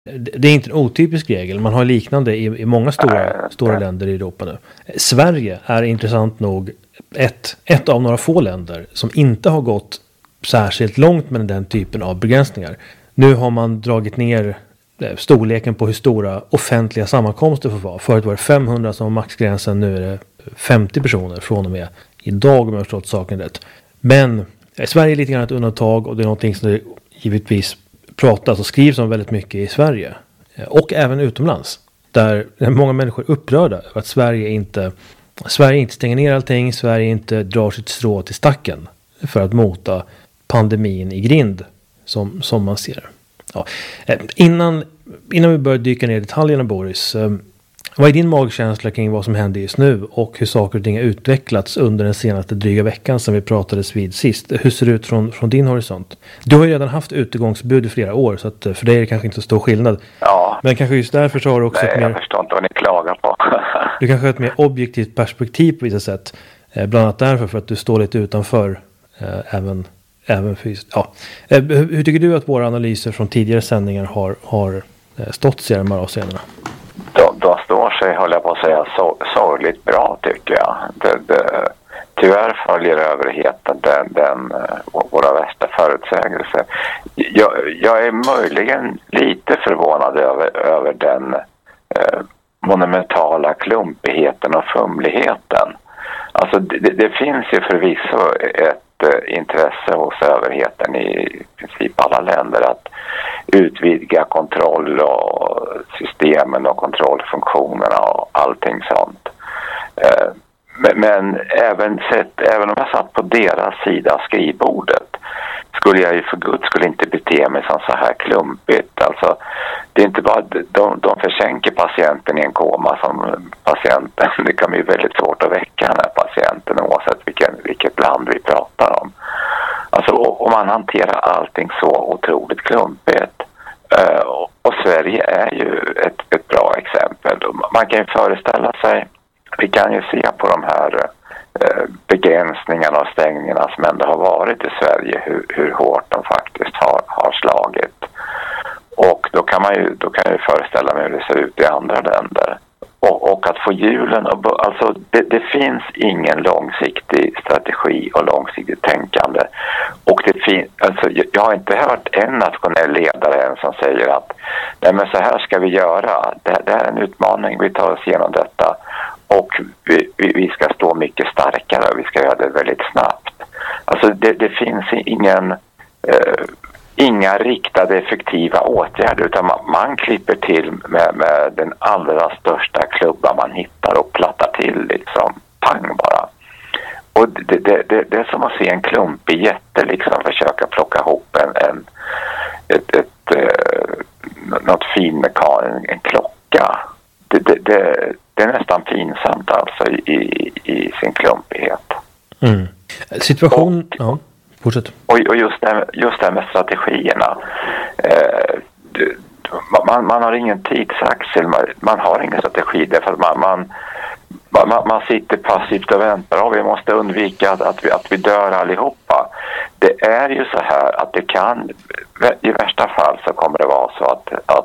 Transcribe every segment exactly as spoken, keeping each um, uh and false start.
Det är inte en otypisk regel. Man har liknande i, i många stora, stora länder i Europa nu. Sverige är intressant nog ett, ett av några få länder som inte har gått särskilt långt med den typen av begränsningar. Nu har man dragit ner storleken på hur stora offentliga sammankomster får vara. Förut var det femhundra som var maxgränsen, nu är det femtio personer från och med idag om jag har förstått saken rätt. Men Sverige är lite grann ett undantag och det är någonting som det givetvis pratas och skrivs om väldigt mycket i Sverige. Och även utomlands. Där många människor är upprörda över att Sverige inte, Sverige inte stänger ner allting. Sverige inte drar sitt strå till stacken för att mota pandemin i grind som, som man ser. Ja. Innan, innan vi börjar dyka ner i detaljerna, Boris. Vad är din magkänsla kring vad som händer just nu och hur saker och ting har utvecklats under den senaste dryga veckan som vi pratades vid sist? Hur ser det ut från, från din horisont? Du har ju redan haft utegångsbud i flera år så att för dig är det kanske inte så stor skillnad. Ja. Men kanske just därför så har du också Nej, ett mer... jag förstår inte vad ni klagar på. Du kanske har ett mer objektivt perspektiv på vissa sätt. Eh, bland annat därför för att du står lite utanför eh, även, även fysiskt. Ja. Eh, hur, hur tycker du att våra analyser från tidigare sändningar har, har eh, stått sig i de här avseendena? De, de står sig, håller jag på att säga, så, sorgligt bra tycker jag. Det, det, tyvärr följer överheten den, den, våra värsta förutsägelser. Jag, jag är möjligen lite förvånad över, över den eh, monumentala klumpigheten och fumligheten. Alltså det, det finns ju förvisso ett eh, intresse hos överheten i princip alla länder att utvidga kontroll och systemen och kontrollfunktionerna och allting sånt. Eh, men, men även, sett, även om jag satt på deras sida av skrivbordet skulle jag ju för Gud skulle inte bete mig som så här klumpigt. Alltså, det är inte bara de, de försänker patienten i en koma som patienten. Det kan bli väldigt svårt att väcka den här patienten oavsett vilken, vilket land vi pratar om. Alltså, och man hanterar allting så otroligt klumpigt. Uh, och Sverige är ju ett, ett bra exempel. Man kan ju föreställa sig, vi kan ju se på de här uh, begränsningarna och stängningarna som ändå har varit i Sverige, hur, hur hårt de faktiskt har, har slagit. Och då kan man ju då kan jag ju föreställa mig hur det ser ut i andra länder. Och, och att få hjulen, och, alltså det, det finns ingen långsiktig strategi och långsiktigt tänkande. Och det fin, alltså, jag, jag har inte hört en nationell ledare än som säger att nej men så här ska vi göra, det, det här är en utmaning, vi tar oss igenom detta. Och vi, vi, vi ska stå mycket starkare och vi ska göra det väldigt snabbt. Alltså det, det finns ingen... Eh, Inga riktade effektiva åtgärder utan man, man klipper till med, med den allra största klubban man hittar och plattar till liksom pang bara. Och det, det, det, det är som att se en klumpig jätte liksom försöka plocka ihop en, en, ett, ett, ett, något finmekan, en, en klocka. Det, det, det, det är nästan pinsamt alltså i, i sin klumpighet. Mm. Situation... Och, ja. Fortsätt. Och, och just, det här, just det här med strategierna. Eh, man, man har ingen tidsaxel, man, man har ingen strategi därför att man, man, man, man sitter passivt och väntar och vi måste undvika att, att, vi, att vi dör allihopa. Det är ju så här att det kan, i värsta fall så kommer det vara så att, att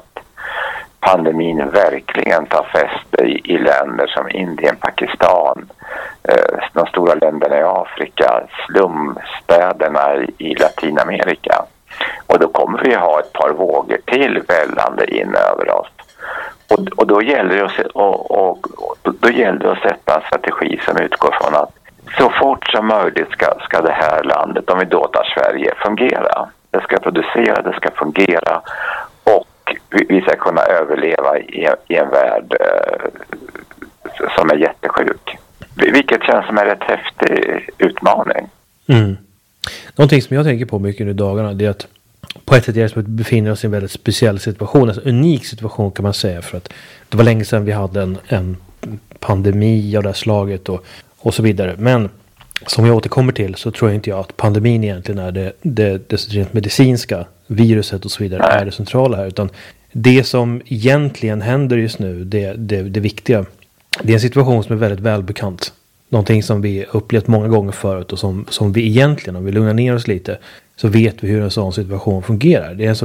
pandemin verkligen tar fäste i, i länder som Indien, Pakistan, eh, de stora länderna i Afrika, slumstäderna i, i Latinamerika. Och då kommer vi ha ett par vågor till vällande in över oss. Och, och, då gäller det att, och, och, och då gäller det att sätta en strategi som utgår från att så fort som möjligt ska, ska det här landet, om vi då tar Sverige, fungera. Det ska producera, det ska fungera och vi, vi ska kunna överleva i, i en värld eh, som är jättesjuk. Vilket känns som en rätt häftig utmaning. Mm. Någonting som jag tänker på mycket under dagarna det är att på ett sätt är det som att vi befinner oss i en väldigt speciell situation. Alltså en unik situation kan man säga för att det var länge sedan vi hade en, en pandemi av det här slaget och, och så vidare. Men som jag återkommer till så tror jag inte jag att pandemin egentligen är det, det, det rent medicinska viruset och så vidare är det centrala här. Utan det som egentligen händer just nu, det, det, det viktiga, det är en situation som är väldigt välbekant. Någonting som vi upplevt många gånger förut och som, som vi egentligen, om vi lugnar ner oss lite, så vet vi hur en sån situation fungerar. Det är en sorts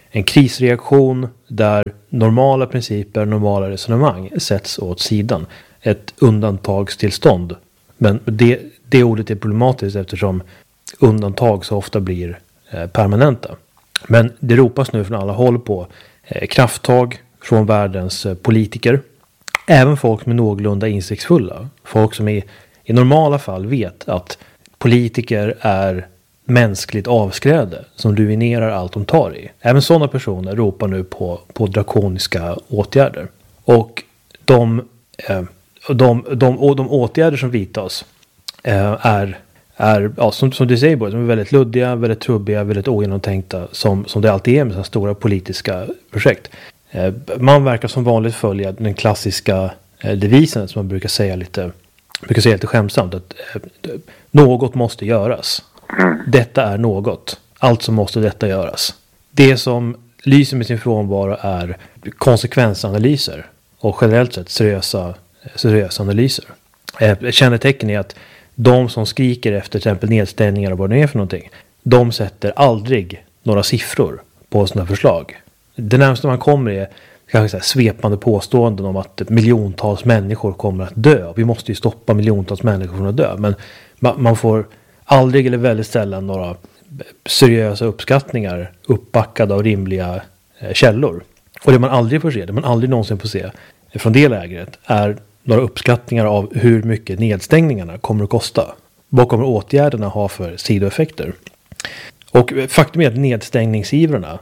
en krisreaktion där normala principer, normala resonemang sätts åt sidan. Ett undantagstillstånd. Men det, det ordet är problematiskt eftersom undantag så ofta blir eh, permanenta. Men det ropas nu från alla håll på eh, krafttag från världens eh, politiker. Även folk som är någorlunda insiktsfulla. Folk som är, i normala fall vet att politiker är mänskligt avskräde som ruinerar allt de tar i. Även sådana personer ropar nu på, på drakoniska åtgärder. Och de, eh, de, de, och de åtgärder som vidtas eh, är, är ja, som, som du säger, som är väldigt luddiga, väldigt trubbiga, väldigt ogenomtänkta som, som det alltid är med sådana stora politiska projekt. Eh, man verkar som vanligt följa den klassiska eh, devisen som man brukar säga lite, brukar säga lite skämtsamt att eh, något måste göras. Detta är något. Alltså måste detta göras. Det som lyser med sin frånvaro är konsekvensanalyser. Och generellt sett seriösa, seriösa analyser. Ett kännetecken är att de som skriker efter till exempel nedstängningar och vad det är för någonting. De sätter aldrig några siffror på sådana förslag. Det närmaste man kommer är kanske så här svepande påståenden om att miljontals människor kommer att dö. Vi måste ju stoppa miljontals människor från att dö. Men man får aldrig eller väldigt sällan några seriösa uppskattningar uppbackade av rimliga eh, källor. Och det man aldrig får se, det man aldrig någonsin får se från det lägret är några uppskattningar av hur mycket nedstängningarna kommer att kosta. Vad kommer åtgärderna ha för sidoeffekter? Och faktum är att nedstängningsivrarna,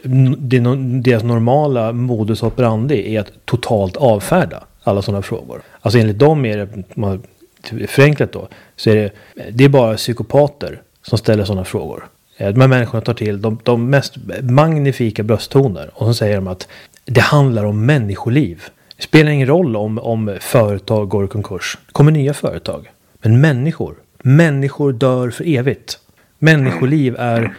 deras normala modus operandi är att totalt avfärda alla sådana frågor. Alltså enligt dem är det, man, förenklat då, så är det, det är bara psykopater som ställer sådana frågor. De här människorna tar till de, de mest magnifika brösttoner och så säger de att det handlar om människoliv. Det spelar ingen roll om, om företag går i konkurs. Det kommer nya företag. Men människor, människor dör för evigt. Människoliv är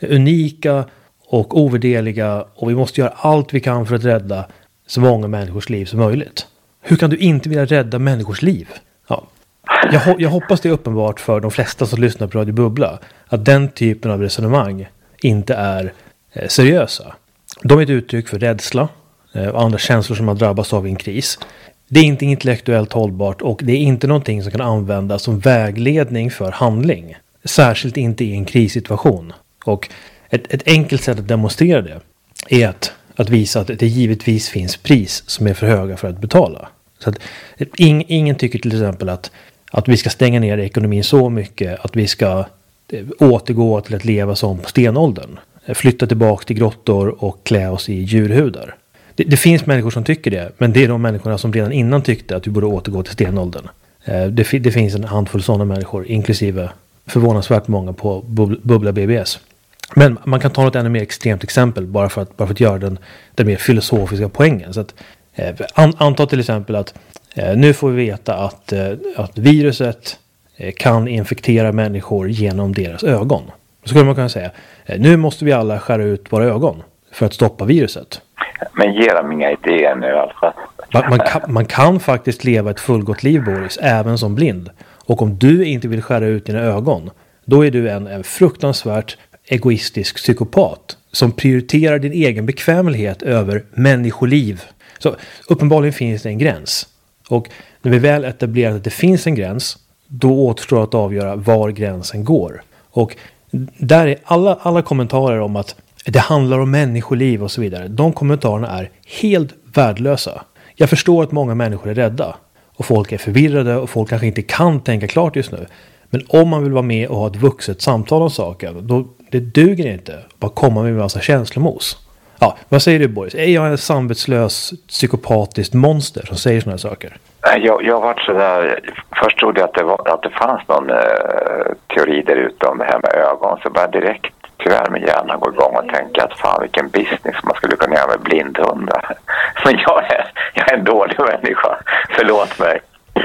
unika och ovärderliga och vi måste göra allt vi kan för att rädda så många människors liv som möjligt. Hur kan du inte vilja rädda människors liv? Ja. Jag, ho- jag hoppas det är uppenbart för de flesta som lyssnar på Radio Bubbla att den typen av resonemang inte är eh, seriösa. De är ett uttryck för rädsla eh, och andra känslor som man drabbas av i en kris. Det är inte intellektuellt hållbart och det är inte någonting som kan användas som vägledning för handling. Särskilt inte i en krissituation. Och ett, ett enkelt sätt att demonstrera det är att, att visa att det givetvis finns pris som är för höga för att betala. Så att ing, ingen tycker till exempel att, att vi ska stänga ner ekonomin så mycket att vi ska eh, återgå till att leva som på stenåldern. Flytta tillbaka till grottor och klä oss i djurhudar. Det, det finns människor som tycker det, men det är de människorna som redan innan tyckte att vi borde återgå till stenåldern. Eh, det, det finns en handfull sådana människor, inklusive förvånansvärt många på Bubbla B B S. Men man kan ta något ännu mer extremt exempel bara för att, bara för att göra den, den mer filosofiska poängen. Så att, eh, an, anta till exempel att eh, nu får vi veta att, eh, att viruset eh, kan infektera människor genom deras ögon. Så skulle man kunna säga, eh, nu måste vi alla skära ut våra ögon för att stoppa viruset. Men ge dem inga idéer nu alltså. Man, man, kan, man kan faktiskt leva ett fullgott liv, Boris, även som blind. Och om du inte vill skära ut dina ögon, då är du en, en fruktansvärt egoistisk psykopat som prioriterar din egen bekvämlighet över människoliv. Så uppenbarligen finns det en gräns. Och när vi väl etablerar att det finns en gräns, då återstår att avgöra var gränsen går. Och där är alla, alla kommentarer om att det handlar om människoliv och så vidare. De kommentarerna är helt värdelösa. Jag förstår att många människor är rädda. Och folk är förvirrade och folk kanske inte kan tänka klart just nu. Men om man vill vara med och ha ett vuxet samtal om saken, då det duger inte att bara komma med en massa känslomos. Ja, vad säger du, Boris? Är jag en samvetslös psykopatiskt monster som säger såna här saker? Jag, jag har varit sådär, först trodde jag att det, var, att det fanns någon eh, teori där ute om det här med ögon, så bara direkt tyvärr med hjärnan gå igång och tänka att fan vilken business man skulle kunna göra med blindhundar. Men jag är, jag är en dålig människa, förlåt mig.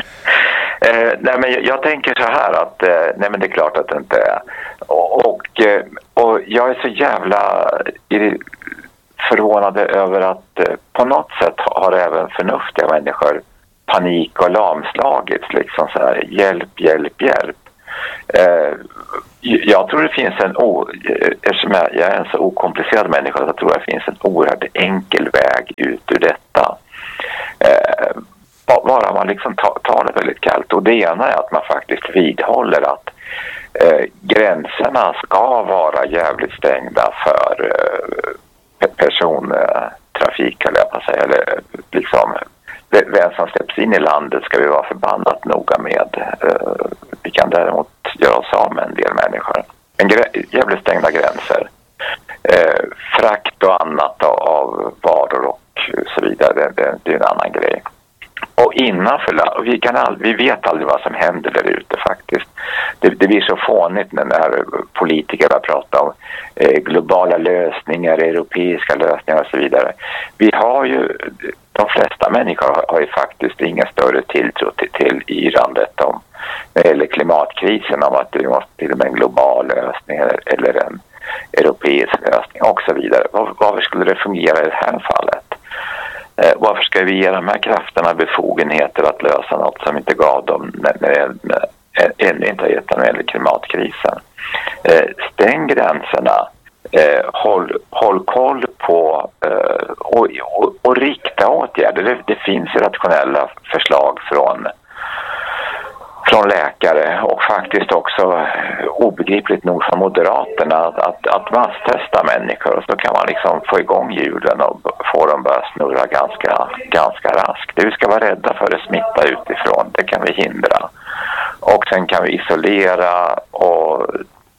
Eh, nej men jag, jag tänker så här att eh, nej men det är klart att det inte är. Och, och, och jag är så jävla förvånad över att eh, på något sätt har även förnuftiga människor panik och lamslagits liksom så här, hjälp, hjälp, hjälp. Eh, jag tror det finns en, o, eftersom jag är en så okomplicerad människa, så tror jag det finns en oerhört enkel väg ut ur detta. Eh, bara man liksom tar, tar det väldigt kallt. Och det ena är att man faktiskt vidhåller att eh, gränserna ska vara jävligt stängda för eh, persontrafik, eller jag säga, eller liksom vem som släpps in i landet ska vi vara förbannat noga med. Eh, vi kan däremot göra oss av med en del människor. En grä- jävligt stängda gränser. Eh, frakt och annat av, av varor och så vidare, det, det, det är en annan grej. Och innanför, vi, kan all, vi vet aldrig vad som händer där ute faktiskt. Det, det blir så fånigt när, när politiker börjar prata om eh, globala lösningar, europeiska lösningar och så vidare. Vi har ju, de flesta människor har, har ju faktiskt ingen större tilltro till, till yrandet om, när det gäller klimatkrisen, om att det måste till en global lösning eller, eller en europeisk lösning och så vidare. Var, varför skulle det fungera i det här fallet? Eh, varför ska vi ge de här krafterna befogenheter att lösa något som inte gav dem när, när, när, ännu inte har gett dem när det gäller klimatkrisen? Eh, stäng gränserna, eh, håll, håll koll på eh, och, och, och rikta åtgärder. Det, det finns rationella förslag från från läkare och faktiskt också obegripligt nog från Moderaterna att, att, att masstesta människor, och så kan man liksom få igång hjulen och få dem börja snurra ganska, ganska raskt. Det vi ska vara rädda för är smitta utifrån, det kan vi hindra. Och sen kan vi isolera och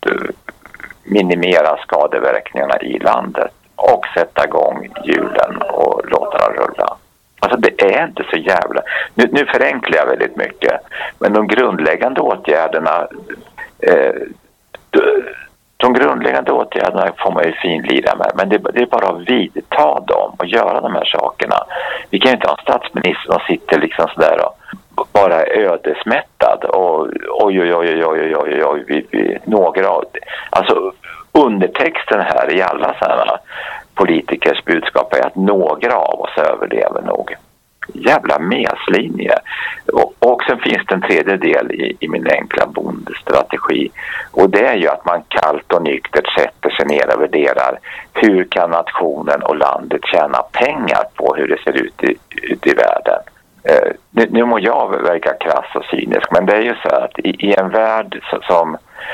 minimera skadeverkningarna i landet och sätta igång hjulen och låta dem rulla. Alltså det är inte så jävla... Nu, nu förenklar jag väldigt mycket. Men de grundläggande åtgärderna... Eh, de, de grundläggande åtgärderna får man ju finlira med. Men det, det är bara att vidta dem och göra de här sakerna. Vi kan ju inte ha en statsminister som sitter liksom sådär och bara ödesmättad. Och oj, oj, oj, oj, oj, oj, oj, vi, vi, några av... Alltså undertexten här i alla sådana politikers budskap är att några av oss överlever nog. Jävla meslinje. Och, och sen finns det en tredje del i, i min enkla bondestrategi. Och det är ju att man kallt och nyktert sätter sig ner och värderar hur kan nationen och landet tjäna pengar på hur det ser ut i, ut i världen. Eh, nu, nu må jag verka krass och cynisk, men det är ju så att i, i en värld som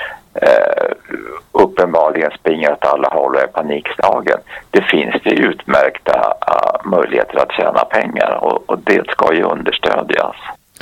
Uh, uppenbarligen springer åt alla håll och är panikslagen. Det finns det utmärkta uh, möjligheter att tjäna pengar och, och det ska ju understödjas.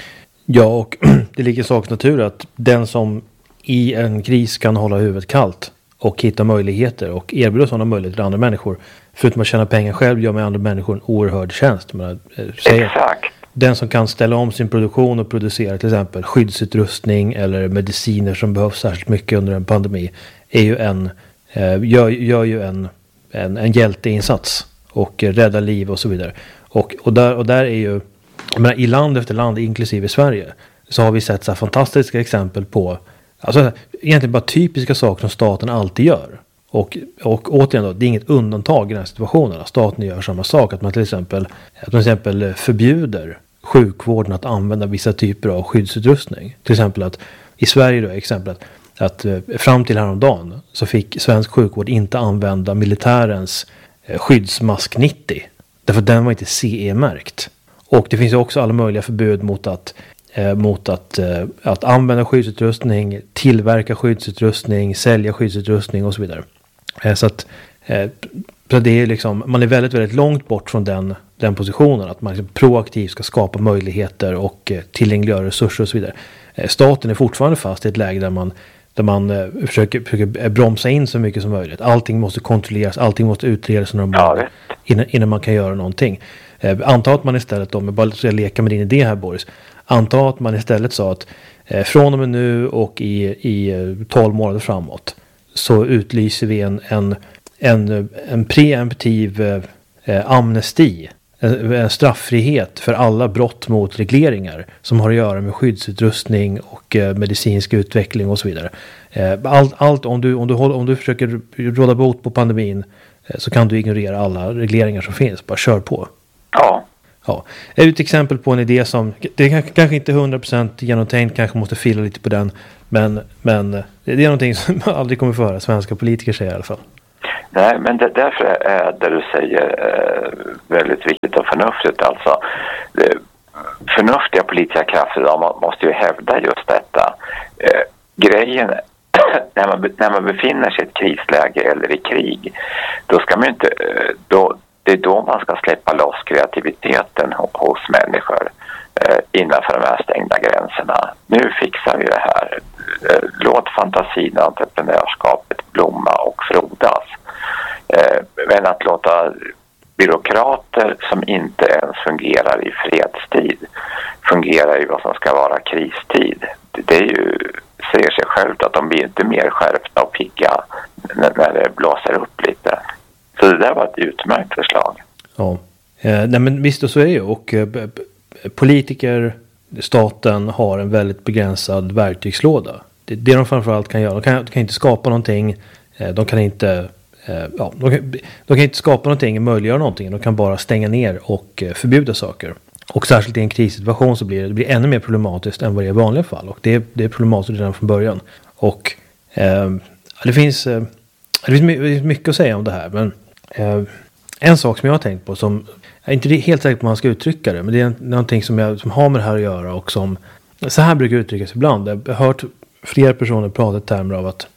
Ja, och det ligger i sakens natur att den som i en kris kan hålla huvudet kallt och hitta möjligheter och erbjuda sådana möjligheter till andra människor, förutom att tjäna pengar själv, gör med andra människor en oerhörd tjänst. Men, äh, säger, Exakt. Den som kan ställa om sin produktion och producera till exempel skyddsutrustning eller mediciner som behövs särskilt mycket under en pandemi är ju en, eh, gör, gör ju en, en, en hjälteinsats och eh, räddar liv och så vidare. Och, och, där, och där är ju, jag menar, i land efter land, inklusive Sverige, så har vi sett så här fantastiska exempel på, alltså egentligen bara typiska saker som staten alltid gör. Och, och återigen då, det är inget undantag i den här situationen. Staten gör samma sak. Att man till exempel, att man till exempel förbjuder sjukvården att använda vissa typer av skyddsutrustning. Till exempel att i Sverige då, exempel att, att fram till häromdagen så fick svensk sjukvård inte använda militärens skyddsmask nittio. Därför att den var inte C E-märkt. Och det finns ju också alla möjliga förbud mot att eh, mot att, eh, att använda skyddsutrustning, tillverka skyddsutrustning, sälja skyddsutrustning och så vidare. Eh, så att eh, så det är liksom, man är väldigt, väldigt långt bort från den, den positionen. Att man liksom proaktivt ska skapa möjligheter och eh, tillgängliggöra resurser och så vidare. Eh, staten är fortfarande fast i ett läge där man, där man eh, försöker, försöker bromsa in så mycket som möjligt. Allting måste kontrolleras, allting måste utredas ja, innan, innan man kan göra någonting. Eh, anta att man istället, om jag bara ska leka med din idé här Boris, anta att man istället sa att eh, från och med nu och i, i tolv månader framåt så utlyser vi en, en, en, en preemptiv eh, amnesti, en, en straffrihet för alla brott mot regleringar som har att göra med skyddsutrustning och eh, medicinsk utveckling och så vidare. Eh, allt, allt om, du, om, du håller, om du försöker råda bot på pandemin eh, så kan du ignorera alla regleringar som finns, bara kör på. Ja. Ja, ett exempel på en idé som, det är kanske inte hundra procent genomtänkt, kanske måste fila lite på den, Men, men det är någonting som man aldrig kommer få höra svenska politiker säga i alla fall. Nej, men det, därför är det du säger eh, väldigt viktigt och förnuftigt. Alltså, det, förnuftiga politiska krafter idag måste ju hävda just detta. Eh, grejen när man, när man befinner sig i ett krisläge eller i krig, då ska man inte, då, det är då man ska släppa loss kreativiteten hos människor eh, innanför de här stängda gränserna. Nu fixar vi det här. Eh, låt fantasin och entreprenörskapet blomma och frodas. Eh, men att låta byråkrater som inte ens fungerar i fredstid fungerar i vad som ska vara kristid. Det är ju, säger sig självt att de blir inte mer skärpta och pigga när, när det blåser upp lite. Så det där var ett utmärkt förslag. Ja, eh, nej men visst, och så är det ju. Och eh, politiker, staten har en väldigt begränsad verktygslåda. Det, det de framförallt kan göra, de kan, de kan inte skapa någonting, eh, de kan inte eh, ja, de kan, de kan inte skapa någonting, möjliggöra någonting, de kan bara stänga ner och eh, förbjuda saker. Och särskilt i en krissituation så blir det, det blir ännu mer problematiskt än vad det är i vanliga fall. Och det, det är problematiskt redan från början. Och eh, det, finns, eh, det finns mycket att säga om det här. Men eh, en sak som jag har tänkt på, som jag är inte helt säker på hur man ska uttrycka det, men det är någonting som, jag, som har med det här att göra och som så här brukar uttryckas ibland. Jag har hört flera personer prata i termer av att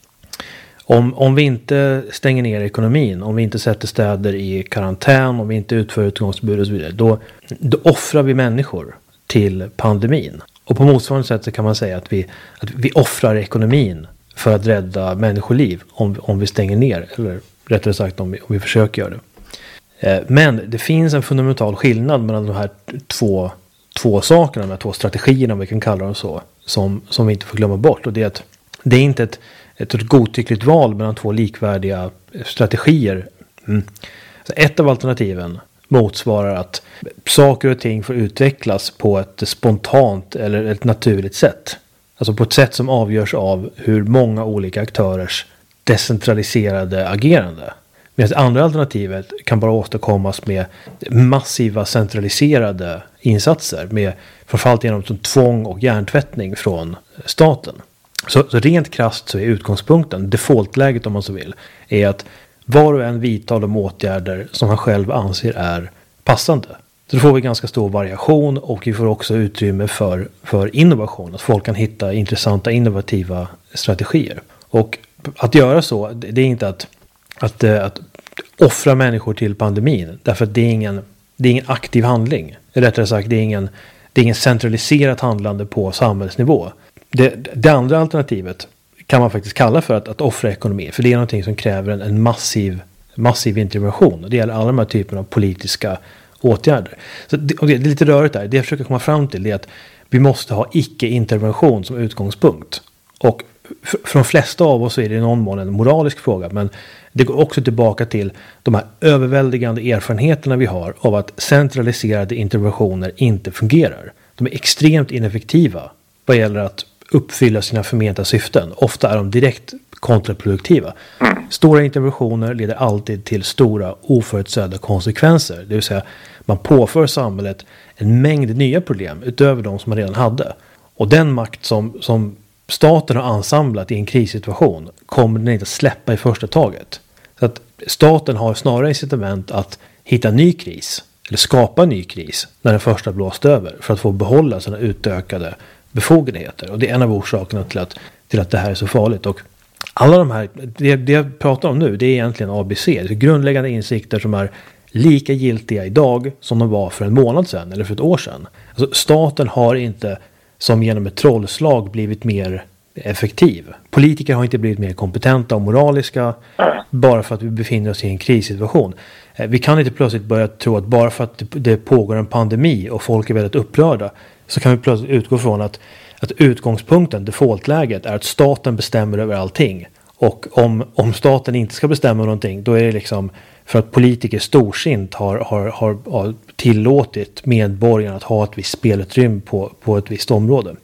Om, om vi inte stänger ner ekonomin, om vi inte sätter städer i karantän, om vi inte utför utgångsförbud och så vidare, då, då offrar vi människor till pandemin. Och på motsvarande sätt så kan man säga att vi, att vi offrar ekonomin för att rädda människoliv om, om vi stänger ner, eller rättare sagt om vi, om vi försöker göra det. Eh, men det finns en fundamental skillnad mellan de här två, två sakerna, de här två strategierna, om vi kan kalla dem så, som, som vi inte får glömma bort. Och det är att det är inte ett ett godtyckligt val mellan två likvärdiga strategier. Mm. Så ett av alternativen motsvarar att saker och ting får utvecklas på ett spontant eller ett naturligt sätt. Alltså på ett sätt som avgörs av hur många olika aktörers decentraliserade agerande. Medan det andra alternativet kan bara åstadkommas med massiva centraliserade insatser, med framförallt genom tvång och hjärntvättning från staten. Så, så rent krasst så är utgångspunkten, defaultläget om man så vill, är att var och en vidtar de åtgärder som han själv anser är passande. Så då får vi ganska stor variation och vi får också utrymme för, för innovation. Att folk kan hitta intressanta innovativa strategier. Och att göra så, det är inte att, att, att offra människor till pandemin. Därför att det är ingen, det är ingen aktiv handling. Rättare sagt, det är ingen, det är ingen centraliserat handlande på samhällsnivå. Det, det andra alternativet kan man faktiskt kalla för att, att offra ekonomi. För det är någonting som kräver en, en massiv, massiv intervention. Och det gäller alla de här typerna av politiska åtgärder. Så det, och det är lite rörigt där. Det jag försöker komma fram till är att vi måste ha icke-intervention som utgångspunkt. Och för, för de flesta av oss är det i någon mån en moralisk fråga. Men det går också tillbaka till de här överväldigande erfarenheterna vi har av att centraliserade interventioner inte fungerar. De är extremt ineffektiva vad gäller att uppfylla sina förmenta syften. Ofta är de direkt kontraproduktiva. Stora interventioner leder alltid till stora oförutsedda konsekvenser. Det vill säga man påför samhället en mängd nya problem utöver de som man redan hade. Och den makt som, som staten har ansamlat i en krissituation kommer den inte att släppa i första taget. Så att staten har snarare incitament att hitta ny kris eller skapa en ny kris när den första blåst över för att få behålla sina utökade befogenheter. Och det är en av orsakerna till att, till att det här är så farligt. Och alla de här, det, det jag pratar om nu, det är egentligen A B C. Det är grundläggande insikter som är lika giltiga idag som de var för en månad sedan eller för ett år sedan. Alltså, staten har inte som genom ett trollslag blivit mer effektiv. Politiker har inte blivit mer kompetenta och moraliska bara för att vi befinner oss i en krissituation. Vi kan inte plötsligt börja tro att bara för att det pågår en pandemi och folk är väldigt upprörda så kan vi plötsligt utgå från att, att utgångspunkten, defaultläget, är att staten bestämmer över allting. Och om, om staten inte ska bestämma någonting, då är det liksom för att politiker storsint har, har, har, har tillåtit medborgarna att ha ett visst spelutrymme på, på ett visst område.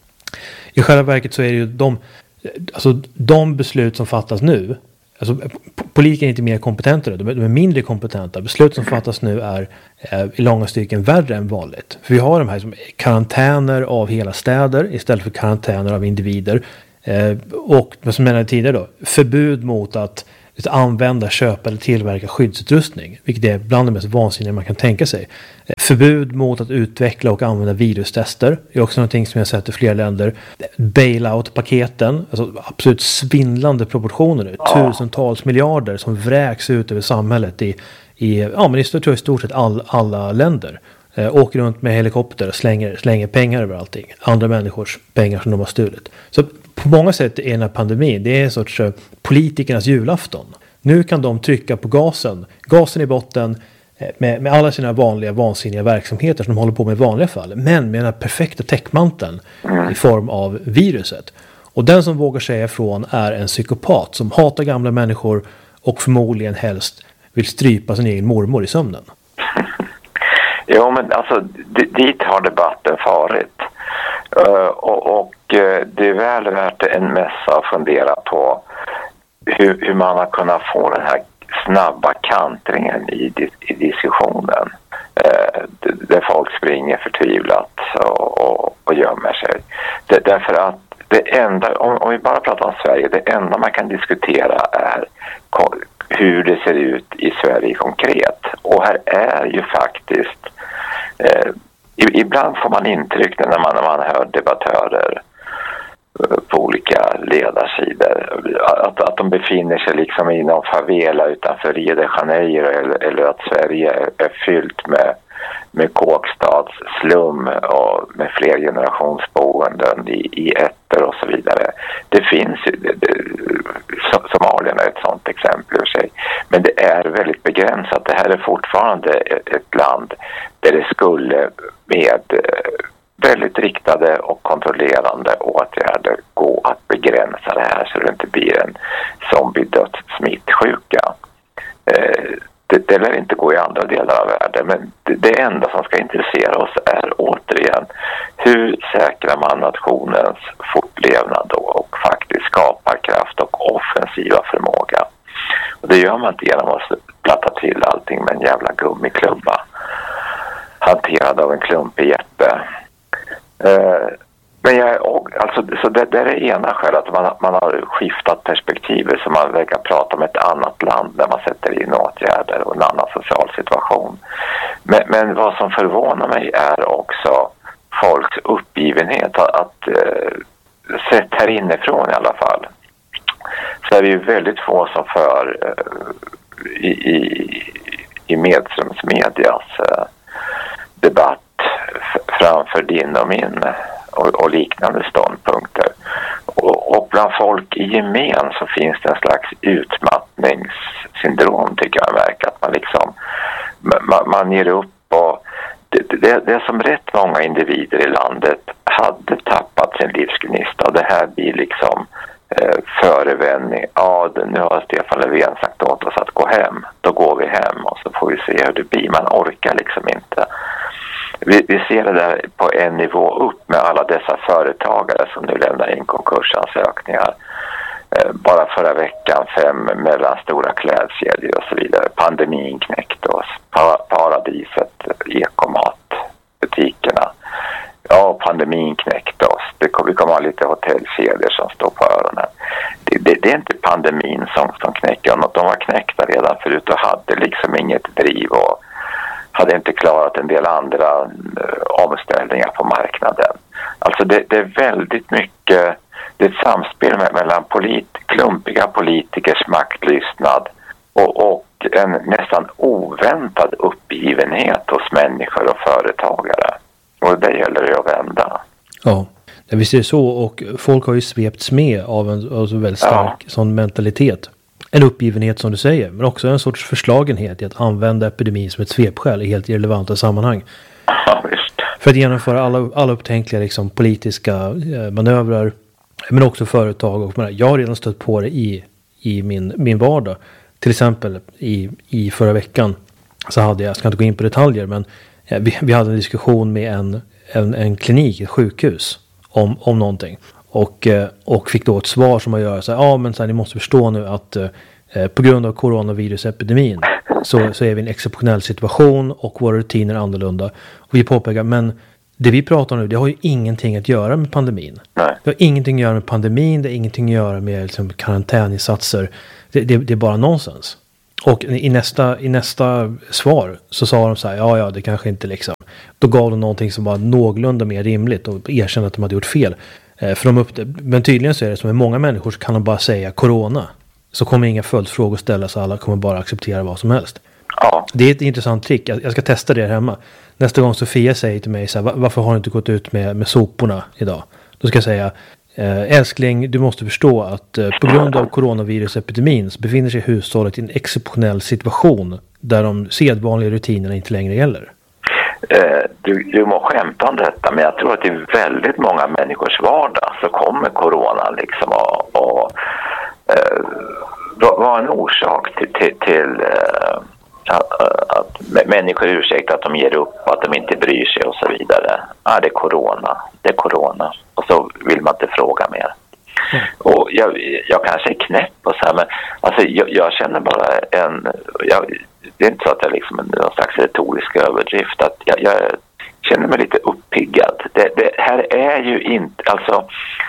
I själva verket så är det ju de, alltså de beslut som fattas nu, alltså politiker är inte mer kompetenta, de är, de är mindre kompetenta. Beslut som fattas nu är eh, i långa stycken värre än vanligt. För vi har de här som karantäner av hela städer istället för karantäner av individer. Eh, och som jag nämnde tidigare då, förbud mot att, att använda, köpa eller tillverka skyddsutrustning, vilket är bland det mest vansinniga man kan tänka sig. Eh, förbud mot att utveckla och använda virustester är också någonting som jag sett i flera länder. Bailout-paketen, alltså absolut svindlande proportioner nu, tusentals miljarder som vräks ut över samhället i, i ja men i stort, tror jag, i stort sett all, alla länder. Eh, åker runt med helikopter och slänger, slänger pengar över allting. Andra människors pengar som de har stulit. Så på många sätt är den här pandemin, det är en sorts uh, politikernas julafton. Nu kan de trycka på gasen, gasen i botten eh, med, med alla sina vanliga vansinniga verksamheter som de håller på med i vanliga fall. Men med den här perfekta täckmanteln i form av viruset. Och den som vågar säga ifrån är en psykopat som hatar gamla människor och förmodligen helst vill strypa sin egen mormor i sömnen. Jo, men alltså d- dit har debatten farit. Uh, och, och uh, det är väl värt en mässa att fundera på hur, hur man har kunnat få den här snabba kantringen i, di- i diskussionen. Uh, d- där folk springer förtvivlat och, och, och gömmer sig. Det, därför att det enda, om, om vi bara pratar om Sverige, det enda man kan diskutera är ko- hur det ser ut i Sverige konkret. Och här är ju faktiskt eh, ibland får man intryck när man, när man hör debattörer på olika ledarsidor att, att de befinner sig liksom i någon favela utanför Rio de Janeiro eller, eller att Sverige är, är fyllt med, med kåkstads slum och med fler generationsboenden i, i ätter och så vidare. Det finns ju, det, det, Somalien är ett sådant exempel för sig. Men det är väldigt begränsat. Det här är fortfarande ett, ett land där det skulle med väldigt riktade och kontrollerande åtgärder gå att begränsa det här så det inte blir en zombie-döds-smittsjuka. Eh, det, det lär inte gå i andra delar av världen, men det, det enda som ska intressera oss är återigen hur säkrar man nationens fortlevnad då och faktiskt skapar kraft och offensiva förmåga. Och det gör man inte genom att platta till allting med en jävla gummiklubba hanterad av en klumpig Jeppe. Uh, men jag, alltså, så det, det är det ena skälet att man, man har skiftat perspektivet så man verkar prata om ett annat land där man sätter in åtgärder och en annan social situation. Men, men vad som förvånar mig är också folks uppgivenhet att, att uh, sett här inifrån i alla fall så är det ju väldigt få som för uh, i, i, i medströmsmedias uh, debatt framför din och min och, och liknande ståndpunkter. Och, och bland folk i gemen så finns det en slags utmattningssyndrom tycker jag märker att man liksom man, man ger upp och det, det, det är som rätt många individer i landet hade tappat sin livsgnista och det här blir liksom eh, förevändning. Ja, nu har Stefan Löfven sagt åt oss att gå hem. Då går vi hem och så får vi se hur det blir. Man orkar liksom inte. Vi, vi ser det där på en nivå upp med alla dessa företagare som nu lämnar in konkursansökningar. Eh, bara förra veckan fem mellan stora klädkedjor och så vidare. Pandemin knäckte oss. Pa- paradiset, ekomatbutikerna. Ja, pandemin knäckte oss. Det kom, vi kommer ha lite hotellkedjor som står på öronen. Det, det, det är inte pandemin som, som knäcker något. De var knäckta redan förut och hade liksom inget driv och hade inte klarat en del andra uh, omställningar på marknaden. Alltså det, det är väldigt mycket, det är ett samspel med, mellan polit, klumpiga politikers maktlystnad och, och en nästan oväntad uppgivenhet hos människor och företagare. Och det gäller det att vända. Ja, visst är det så och folk har ju svepts med av en alltså väldigt stark ja. sån mentalitet. En uppgivenhet som du säger, men också en sorts förslagenhet i att använda epidemin som ett svepskäl i helt irrelevanta sammanhang. Ja, visst. För att genomföra alla, alla upptänkliga liksom, politiska eh, manövrar, men också företag. Och, jag har redan stött på det i, i min, min vardag. Till exempel i, i förra veckan så hade jag, jag ska inte gå in på detaljer, men eh, vi, vi hade en diskussion med en, en, en klinik, ett sjukhus, om, om någonting. Och, och fick då ett svar som att göra så här, ja men så här, ni måste förstå nu att eh, på grund av coronavirusepidemin så, så är vi i en exceptionell situation och våra rutiner är annorlunda. Och vi påpekar, men det vi pratar om nu, det har ju ingenting att göra med pandemin. Nej. Det har ingenting att göra med pandemin, det har ingenting att göra med liksom, karantäninsatser. Det, det, det är bara nonsens. Och i nästa, i nästa svar så sa de så här, ja ja det kanske inte liksom. Då gav de någonting som var någorlunda mer rimligt och erkände att de hade gjort fel. Eh, för de upp, men tydligen så är det som med många människor så kan de bara säga corona. Så kommer inga följdfrågor ställas, alla kommer bara acceptera vad som helst. Ja. Det är ett intressant trick, jag, jag ska testa det hemma. Nästa gång Sofia säger till mig så här, varför har du inte gått ut med, med soporna idag? Då ska jag säga, Eh, älskling, du måste förstå att eh, på grund av coronavirusepidemin så befinner sig hushållet i en exceptionell situation där de sedvanliga rutinerna inte längre gäller. Eh, du, du må skämta om detta, men jag tror att i väldigt många människors vardag så kommer corona liksom att, att eh, vara en orsak till, till, till eh, att, att människor ursäktar att de ger upp, att de inte bryr sig och så vidare. Ja, det är corona, det är corona. Och så vill man inte fråga mer. Mm. Och jag, jag kanske är knäpp och så här, men alltså, jag, jag känner bara en... Jag, det är inte så att jag liksom någon slags retorisk överdrift. Att jag, jag känner mig lite uppiggad. Det, det här är ju inte... Alltså,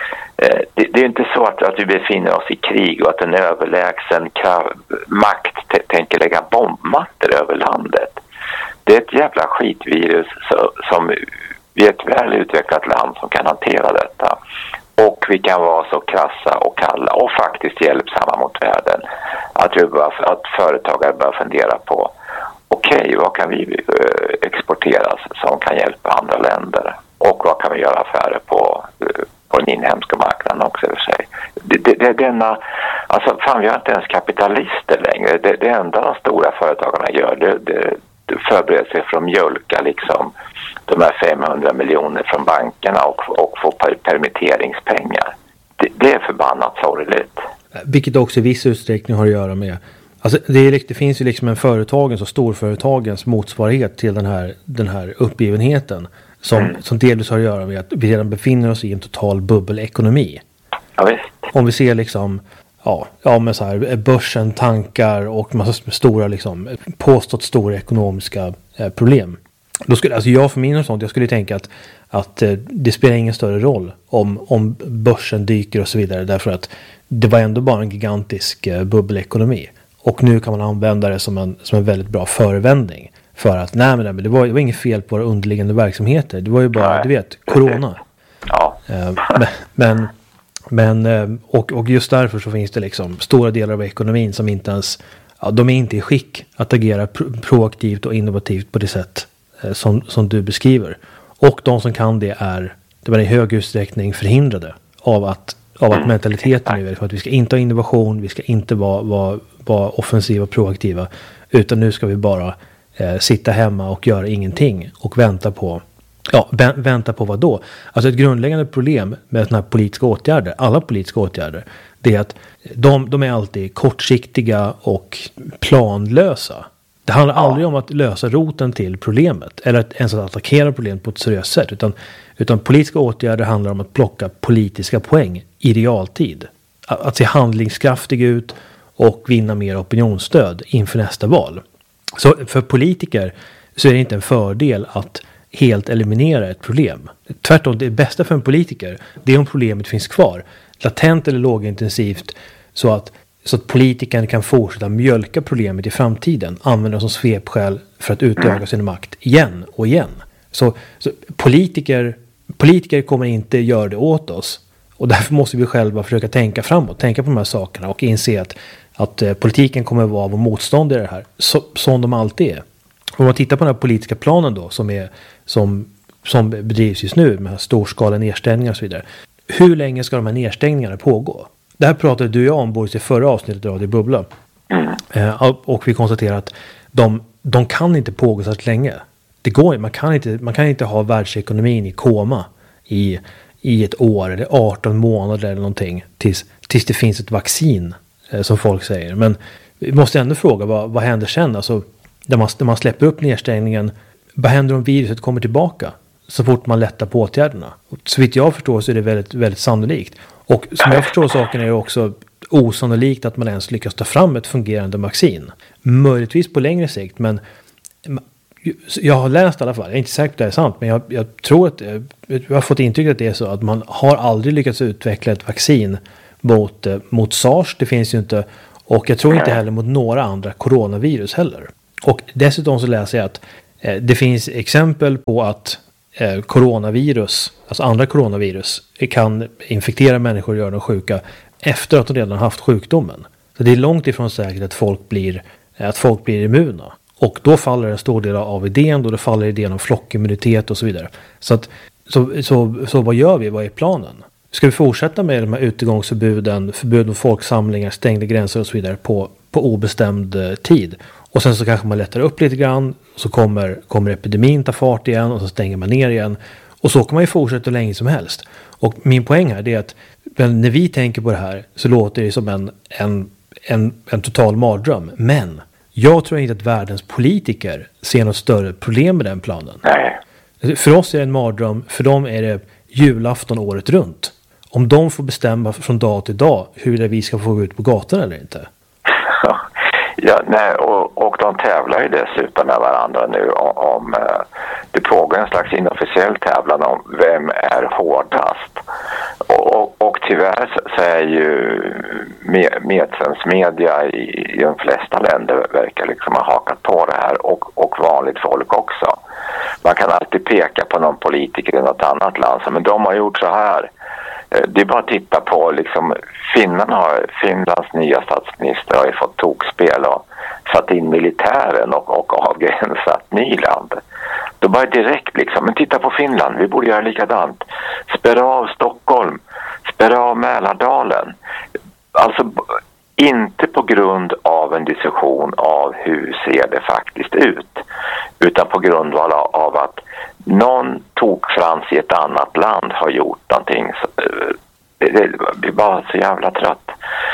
det, det är inte så att, att vi befinner oss i krig och att en överlägsen krav, makt t- tänker lägga bombmattor över landet. Det är ett jävla skitvirus så, som vi är ett väl utvecklat land som kan hantera detta. Och vi kan vara så krassa och kalla och faktiskt hjälpsamma mot världen. Att, vi bara, att företagare bör fundera på okej, okay, vad kan vi exportera som kan hjälpa andra länder? Och vad kan vi göra affärer på, på den inhemska marknaden också i och för sig. Det, det, det, denna, alltså fan, vi har inte ens kapitalister längre. Det, det enda de stora företagarna gör, det, det, det förbereder sig för att mjölka liksom de här femhundra miljoner från bankerna och, och få per, permitteringspengar. Det, det är förbannat sorgligt. Vilket också i viss utsträckning har att göra med, alltså det, är, det finns ju liksom en företagens och storföretagens motsvarighet till den här, den här uppgivenheten som, mm. som delvis har att göra med att vi redan befinner oss i en total bubbelekonomi. Ja, visst. Om vi ser liksom ja, ja men så här, börsen, tankar och massa stora liksom, påstått stora ekonomiska eh, problem. Då skulle, alltså jag för min och sånt, jag skulle tänka att, att eh, det spelar ingen större roll om, om börsen dyker och så vidare, därför att det var ändå bara en gigantisk eh, bubbelekonomi. Och nu kan man använda det som en, som en väldigt bra förevändning för att nej men, nej, men det, var, det var inget fel på våra underliggande verksamheter. Det var ju bara, nej, du vet, corona. Ja. Eh, men, men eh, och, och just därför så finns det liksom stora delar av ekonomin som inte ens, ja, de är inte i skick att agera pro- proaktivt och innovativt på det sätt Som, som du beskriver. Och de som kan det är, det var i hög utsträckning förhindrade av att, av att mentaliteten nu är för att vi ska inte ha innovation, vi ska inte vara, vara, vara offensiva och proaktiva, utan nu ska vi bara eh, sitta hemma och göra ingenting och vänta på, ja, vä- vänta på vad då? Alltså ett grundläggande problem med sådana här politiska åtgärder, alla politiska åtgärder, det är att de, de är alltid kortsiktiga och planlösa. Det handlar aldrig om att lösa roten till problemet eller att ens att attackera problemet på ett seriöst sätt, utan, utan politiska åtgärder handlar om att plocka politiska poäng i realtid. Att, att se handlingskraftig ut och vinna mer opinionsstöd inför nästa val. Så för politiker så är det inte en fördel att helt eliminera ett problem. Tvärtom, det bästa för en politiker, det är om problemet finns kvar, latent eller lågintensivt, så att Så att politikern kan fortsätta mjölka problemet i framtiden. Använda som svepskäl för att utöka sin makt igen och igen. Så, så politiker, politiker kommer inte göra det åt oss. Och därför måste vi själva försöka tänka framåt. Tänka på de här sakerna och inse att, att eh, politiken kommer att vara vår motståndare i det här. Så, som de alltid är. Om man tittar på den här politiska planen då. Som, är, som, som bedrivs just nu med storskaliga nedstängningar och så vidare. Hur länge ska de här nedstängningarna pågå? Det här pratade du och jag om både i förra avsnittet av Det Bubbla. Mm. Eh, och vi konstaterar att de, de kan inte pågå så länge. Det går, man, kan inte, man kan inte ha världsekonomin i koma i, i ett år eller arton månader eller någonting tills, tills det finns ett vaccin, eh, som folk säger. Men vi måste ändå fråga, vad, vad händer sen? Alltså, när, man, när man släpper upp nedstängningen, vad händer om viruset kommer tillbaka så fort man lättar på åtgärderna? Så vitt jag förstår så är det väldigt, väldigt sannolikt. Och som jag förstår saken är det också osannolikt att man ens lyckas ta fram ett fungerande vaccin. Möjligtvis på längre sikt, men jag har läst i alla fall, jag är inte säker på att det är sant, men jag, jag tror att, jag har fått intryck att det är så att man har aldrig lyckats utveckla ett vaccin mot, mot SARS, det finns ju inte, och jag tror inte heller mot några andra coronavirus heller. Och dessutom så läser jag att eh, det finns exempel på att eh, coronavirus, alltså andra coronavirus, kan infektera människor och göra dem sjuka efter att de redan haft sjukdomen. Så det är långt ifrån säkert att folk blir, att folk blir immuna. Och då faller en stor del av idén, då det faller idén om flockimmunitet och så vidare. Så, att, så, så, så vad gör vi? Vad är planen? Ska vi fortsätta med de här utegångsförbuden, förbud mot folksamlingar, stängda gränser och så vidare på, på obestämd eh, tid? Och sen så kanske man lättar upp lite grann, så kommer, kommer epidemin ta fart igen och så stänger man ner igen. Och så kan man ju fortsätta länge som helst. Och min poäng här är att när vi tänker på det här så låter det som en, en, en, en total mardröm. Men jag tror inte att världens politiker ser något större problem med den planen. Nej. För oss är det en mardröm, för dem är det julafton året runt. Om de får bestämma från dag till dag hur vi ska få gå ut på gatan eller inte. Ja, nej, och, och de tävlar ju dessutom med varandra nu om, om det pågår en slags inofficiell tävlan om vem är hårdast. Och, och, och tyvärr så är ju medlemsmedia i, i de flesta länder verkar liksom ha hakat på det här, och, och vanligt folk också. Man kan alltid peka på någon politiker i något annat land, men de har gjort så här. Det är bara att titta på liksom, Finland har, Finlands nya statsminister har ju fått tokspel och satt in militären och, och avgränsat Nyland. Då bara direkt liksom, men titta på Finland, vi borde göra likadant. Spärra av Stockholm, spärra av Mälardalen. Alltså inte på grund av en diskussion av hur ser det faktiskt ut, utan på grund av att någon tokfrans i ett annat land har gjort någonting. Det blir bara så jävla trött.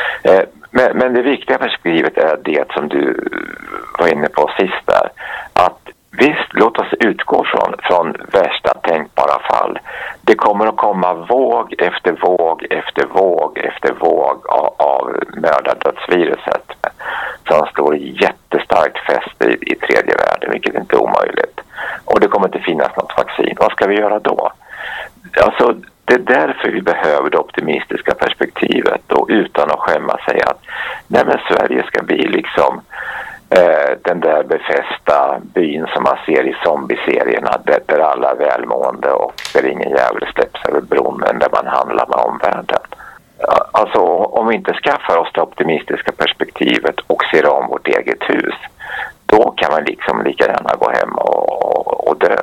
Men, men det viktiga perspektivet är det som du var inne på sist där. Att visst, låt oss utgå från, från värsta tänkbara fall. Det kommer att komma våg efter våg efter våg efter våg av, av mördardödsviruset som står jättestarkt fäst i, i tredje världen, vilket inte är omöjligt. Och det kommer inte finnas något vaccin. Vad ska vi göra då? Alltså, det är därför vi behöver det optimistiska perspektivet, och utan att skämma sig att nej, men Sverige ska bli liksom eh, den där befästa byn som man ser i zombieserierna, där, där alla är välmående och där ingen jävel släpps över bron, men där man handlar med omvärlden. Alltså, om vi inte skaffar oss det optimistiska perspektivet och ser om vårt eget hus, då kan man liksom lika gärna gå hem och, och dö.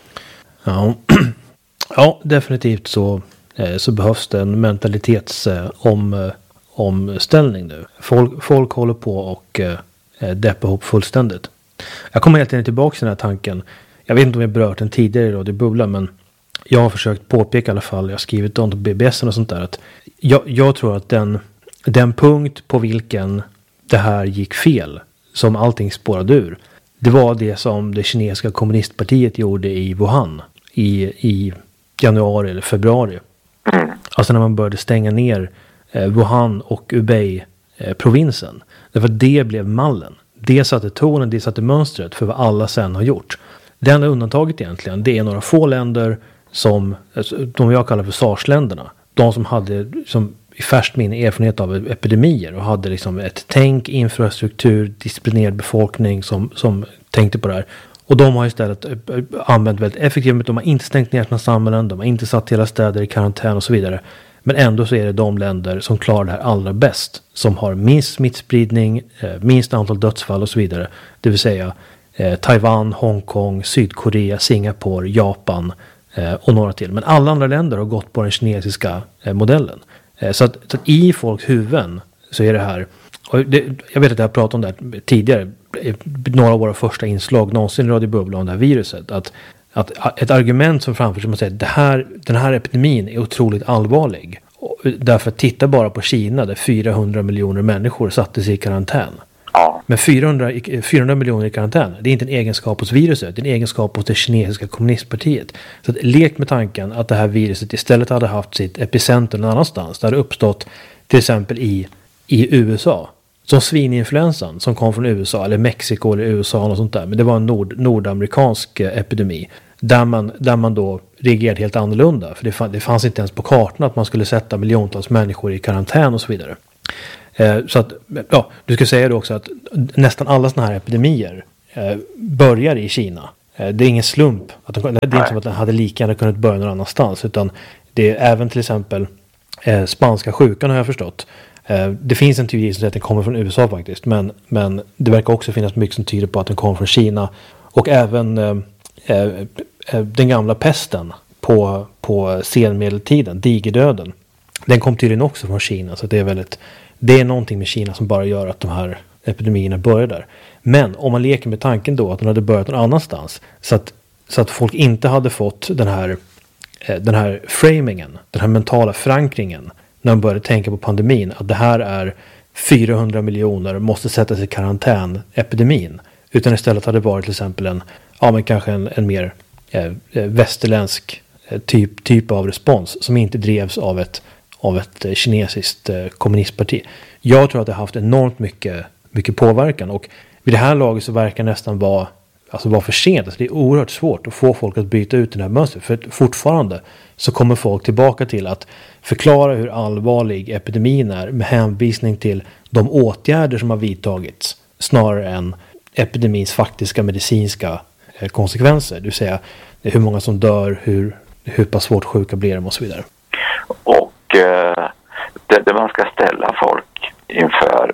Ja. Ja, definitivt så, eh, så behövs det en mentalitets eh, om, eh, omställning nu. Folk, folk håller på och eh, deppar ihop fullständigt. Jag kommer helt enkelt tillbaka till den här tanken. Jag vet inte om jag berört den tidigare i Radio Bubbla, men jag har försökt påpeka i alla fall, jag har skrivit om B B S och sånt där, att jag, jag tror att den, den punkt på vilken det här gick fel, som allting spårade ur, det var det som det kinesiska kommunistpartiet gjorde i Wuhan i, i januari eller februari. Alltså när man började stänga ner eh, Wuhan och Hubei-provinsen. Eh, Därför att det blev mallen. Det satte tonen, det satte mönstret för vad alla sen har gjort. Det enda undantaget egentligen, det är några få länder som, alltså, de jag kallar för SARS-länderna. De som hade som i färskt minne erfarenhet av epidemier och hade liksom ett tänk, infrastruktur, disciplinerad befolkning som, som tänkte på det här. Och de har istället använt väldigt effektivt, men de har inte stängt ner sina samhällen, de har inte satt hela städer i karantän och så vidare. Men ändå så är det de länder som klarar det här allra bäst, som har minst smittspridning, minst antal dödsfall och så vidare. Det vill säga eh, Taiwan, Hongkong, Sydkorea, Singapore, Japan eh, och några till. Men alla andra länder har gått på den kinesiska eh, modellen. Eh, så, att, så att i folks huvuden så är det här, och det, jag vet att jag har pratat om det här tidigare, några av våra första inslag någonsin i Radio Bubbla om det här viruset, att, att ett argument som framförs som att säga, det här, den här epidemin är otroligt allvarlig, därför att titta bara på Kina där fyrahundra miljoner människor sattes i karantän. Ja. Men fyrahundra, fyrahundra miljoner i karantän, det är inte en egenskap hos viruset, det är en egenskap hos det kinesiska kommunistpartiet. Så att, lek med tanken att det här viruset istället hade haft sitt epicenter någon annanstans. Det hade uppstått till exempel i, i U S A. som svininfluensan som kom från U S A eller Mexiko eller U S A och sånt där. Men det var en nord, nordamerikansk epidemi. Där man, där man då reagerade helt annorlunda. För det, fann, det fanns inte ens på kartan att man skulle sätta miljontals människor i karantän och så vidare. Eh, så att, ja, du ska säga då också att nästan alla såna här epidemier eh, börjar i Kina. Eh, det är ingen slump. Att de, det är inte som att den hade lika gärna kunnat börja någon annanstans. Utan det är även till exempel eh, spanska sjukan har jag förstått. Eh, det finns en teori som säger att den kommer från U S A faktiskt. Men, men det verkar också finnas mycket som tyder på att den kommer från Kina. Och även eh, eh, den gamla pesten på, på senmedeltiden, digerdöden. Den kom tydligen också från Kina. Så det är väldigt, det är någonting med Kina som bara gör att de här epidemierna börjar där. Men om man leker med tanken då att den hade börjat någon annanstans. Så att, så att folk inte hade fått den här, den här framingen, den här mentala förankringen. När de började tänka på pandemin. Att det här är fyrahundra miljoner måste sätta sig i karantän epidemin. Utan istället hade det varit till exempel en, ja men kanske en, en mer eh, västerländsk eh, typ, typ av respons. Som inte drevs av ett, av ett eh, kinesiskt eh, kommunistparti. Jag tror att det har haft enormt mycket, mycket påverkan. Och vid det här laget så verkar det nästan vara, alltså vara för sent. Alltså det är oerhört svårt att få folk att byta ut den här mönstret. För fortfarande så kommer folk tillbaka till att förklara hur allvarlig epidemin är med hänvisning till de åtgärder som har vidtagits snarare än epidemins faktiska medicinska eh, konsekvenser. Det vill säga hur många som dör, hur, hur pass svårt sjuka blir de och så vidare. Och eh, det, det man ska ställa folk inför